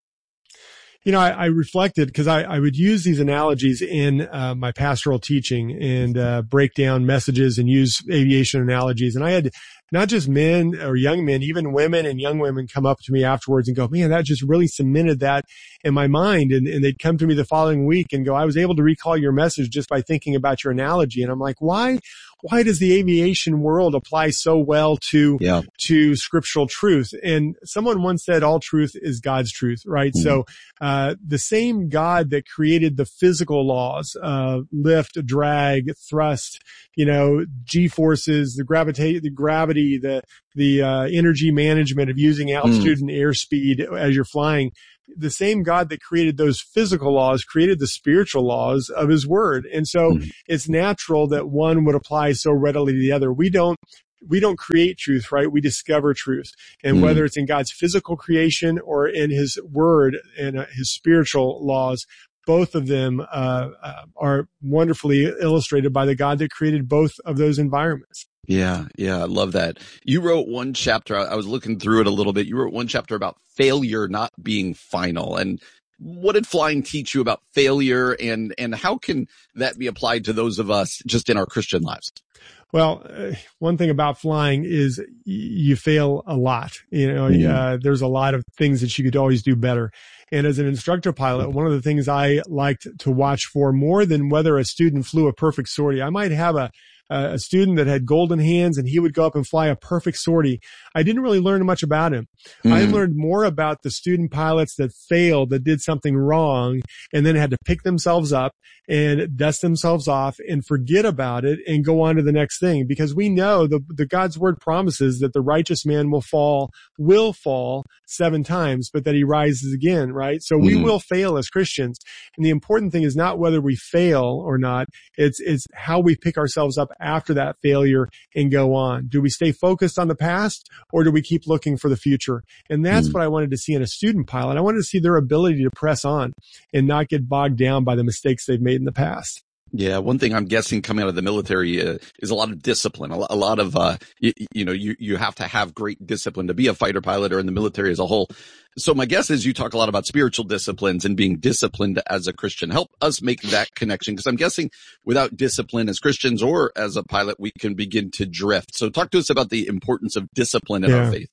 [SPEAKER 5] You know, I, I reflected because I, I would use these analogies in uh, my pastoral teaching and uh, break down messages and use aviation analogies. And I had not just men or young men, even women and young women come up to me afterwards and go, man, that just really cemented that in my mind. And, and they'd come to me the following week and go, I was able to recall your message just by thinking about your analogy. And I'm like, why? Why does the aviation world apply so well to, yeah. to scriptural truth? And someone once said all truth is God's truth, right? Mm-hmm. So, uh, the same God that created the physical laws, uh, lift, drag, thrust, you know, G-forces, the gravitate, the gravity, the, the, uh, energy management of using altitude mm. and airspeed as you're flying. The same God that created those physical laws created the spiritual laws of his word. And so mm. it's natural that one would apply so readily to the other. We don't, we don't create truth, right? We discover truth. And mm. whether it's in God's physical creation or in his word and uh, his spiritual laws, both of them uh, uh, are wonderfully illustrated by the God that created both of those environments.
[SPEAKER 8] Yeah, yeah, I love that. You wrote one chapter, I was looking through it a little bit. You wrote one chapter about failure not being final. And what did flying teach you about failure, and, and how can that be applied to those of us just in our Christian lives?
[SPEAKER 5] Well, uh, one thing about flying is y- you fail a lot. You know, mm-hmm. uh, there's a lot of things that you could always do better. And as an instructor pilot, one of the things I liked to watch for more than whether a student flew a perfect sortie, I might have a a student that had golden hands and he would go up and fly a perfect sortie. I didn't really learn much about him. Mm. I learned more about the student pilots that failed, that did something wrong, and then had to pick themselves up and dust themselves off and forget about it and go on to the next thing. Because we know the, the God's word promises that the righteous man will fall, will fall seven times, but that he rises again, right? So mm. we will fail as Christians. And the important thing is not whether we fail or not. It's, it's how we pick ourselves up after that failure and go on. Do we stay focused on the past, or do we keep looking for the future? And that's mm. what I wanted to see in a student pilot. I wanted to see their ability to press on and not get bogged down by the mistakes they've made in the past.
[SPEAKER 8] Yeah, one thing I'm guessing coming out of the military uh, is a lot of discipline. A, a lot of, uh, you, you know, you, you have to have great discipline to be a fighter pilot or in the military as a whole. So my guess is you talk a lot about spiritual disciplines and being disciplined as a Christian. Help us make that connection, because I'm guessing without discipline as Christians or as a pilot, we can begin to drift. So talk to us about the importance of discipline in
[SPEAKER 5] yeah.
[SPEAKER 8] our faith.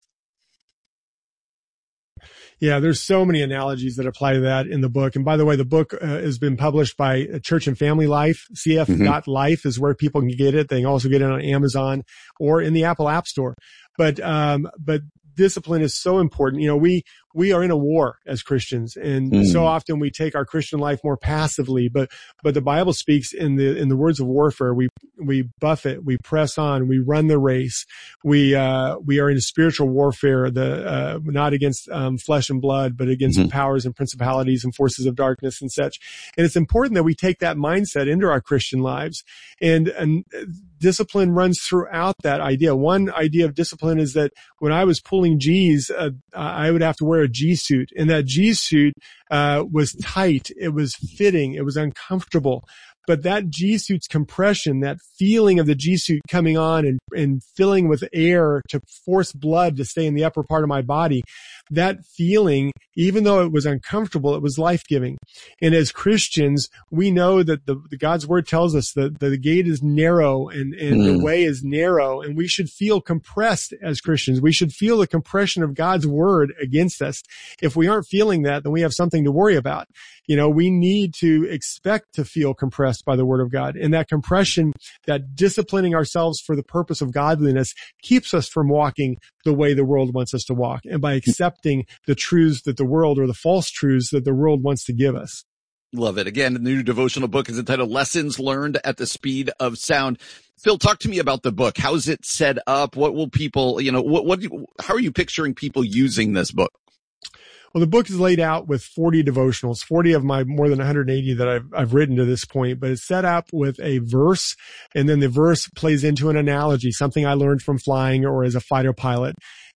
[SPEAKER 5] Yeah, there's so many analogies that apply to that in the book. And by the way, the book uh, has been published by Church and Family Life. C F dot life mm-hmm. is where people can get it. They can also get it on Amazon or in the Apple App Store. But, um, but discipline is so important. You know, we, we are in a war as Christians, and mm. so often we take our Christian life more passively, but, but the Bible speaks in the, in the words of warfare. We, we buffet, we press on, we run the race. We, uh, we are in a spiritual warfare, the, uh, not against, um, flesh and blood, but against mm-hmm. powers and principalities and forces of darkness and such. And it's important that we take that mindset into our Christian lives, and, and discipline runs throughout that idea. One idea of discipline is that when I was pulling G's, uh, I would have to wear a G suit, and that G suit, uh, was tight. It was fitting. It was uncomfortable. But that G suit's compression, that feeling of the G suit coming on and, and filling with air to force blood to stay in the upper part of my body, that feeling, even though it was uncomfortable, it was life-giving. And as Christians, we know that the, the God's word tells us that the, the gate is narrow and, and mm. the way is narrow, and we should feel compressed as Christians. We should feel the compression of God's word against us. If we aren't feeling that, then we have something to worry about. You know, we need to expect to feel compressed by the word of God. And that compression, that disciplining ourselves for the purpose of godliness, keeps us from walking the way the world wants us to walk, and by accepting the truths that the world, or the false truths that the world wants to give us.
[SPEAKER 8] Love it. Again, the new devotional book is entitled Lessons Learned at the Speed of Sound. Phil, talk to me about the book. How's it set up? What will people, you know, what, what, how are you picturing people using this book?
[SPEAKER 5] Well, the book is laid out with forty devotionals, forty of my more than one hundred eighty that I've, I've written to this point, but it's set up with a verse, and then the verse plays into an analogy, something I learned from flying or as a fighter pilot.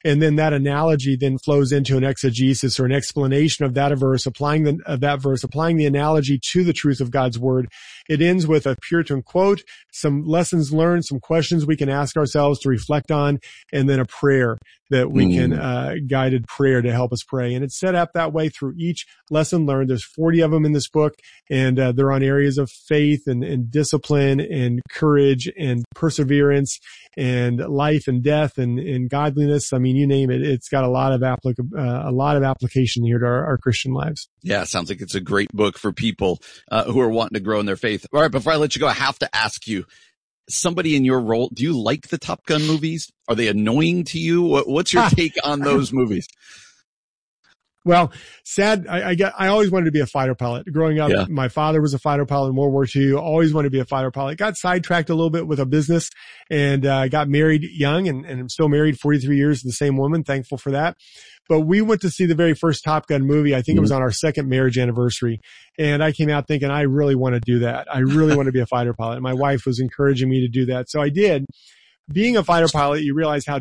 [SPEAKER 5] And then that analogy then flows into an exegesis or an explanation of that verse, applying the, of that verse, applying the analogy to the truth of God's word. It ends with a Puritan quote, some lessons learned, some questions we can ask ourselves to reflect on, and then a prayer that we mm. can, uh, guided prayer to help us pray. And it's set up that way through each lesson learned. There's forty of them in this book, and uh, they're on areas of faith and, and discipline and courage and perseverance and life and death and, and godliness. I mean, you name it. It's got a lot of applic- uh, a lot of application here to our, our Christian lives.
[SPEAKER 8] Yeah, sounds like it's a great book for people uh, who are wanting to grow in their faith. All right, before I let you go, I have to ask you, somebody in your role, do you like the Top Gun movies? Are they annoying to you? What, what's your take on those movies?
[SPEAKER 5] Well, sad. I, I got, I always wanted to be a fighter pilot. Growing up, yeah. my father was a fighter pilot in World War Two. Always wanted to be a fighter pilot. Got sidetracked a little bit with a business, and uh, got married young, and, and I'm still married forty-three years to the same woman. Thankful for that. But we went to see the very first Top Gun movie. I think mm-hmm. it was on our second marriage anniversary. And I came out thinking, I really want to do that. I really want to be a fighter pilot. And my wife was encouraging me to do that. So I did. Being a fighter pilot, you realize how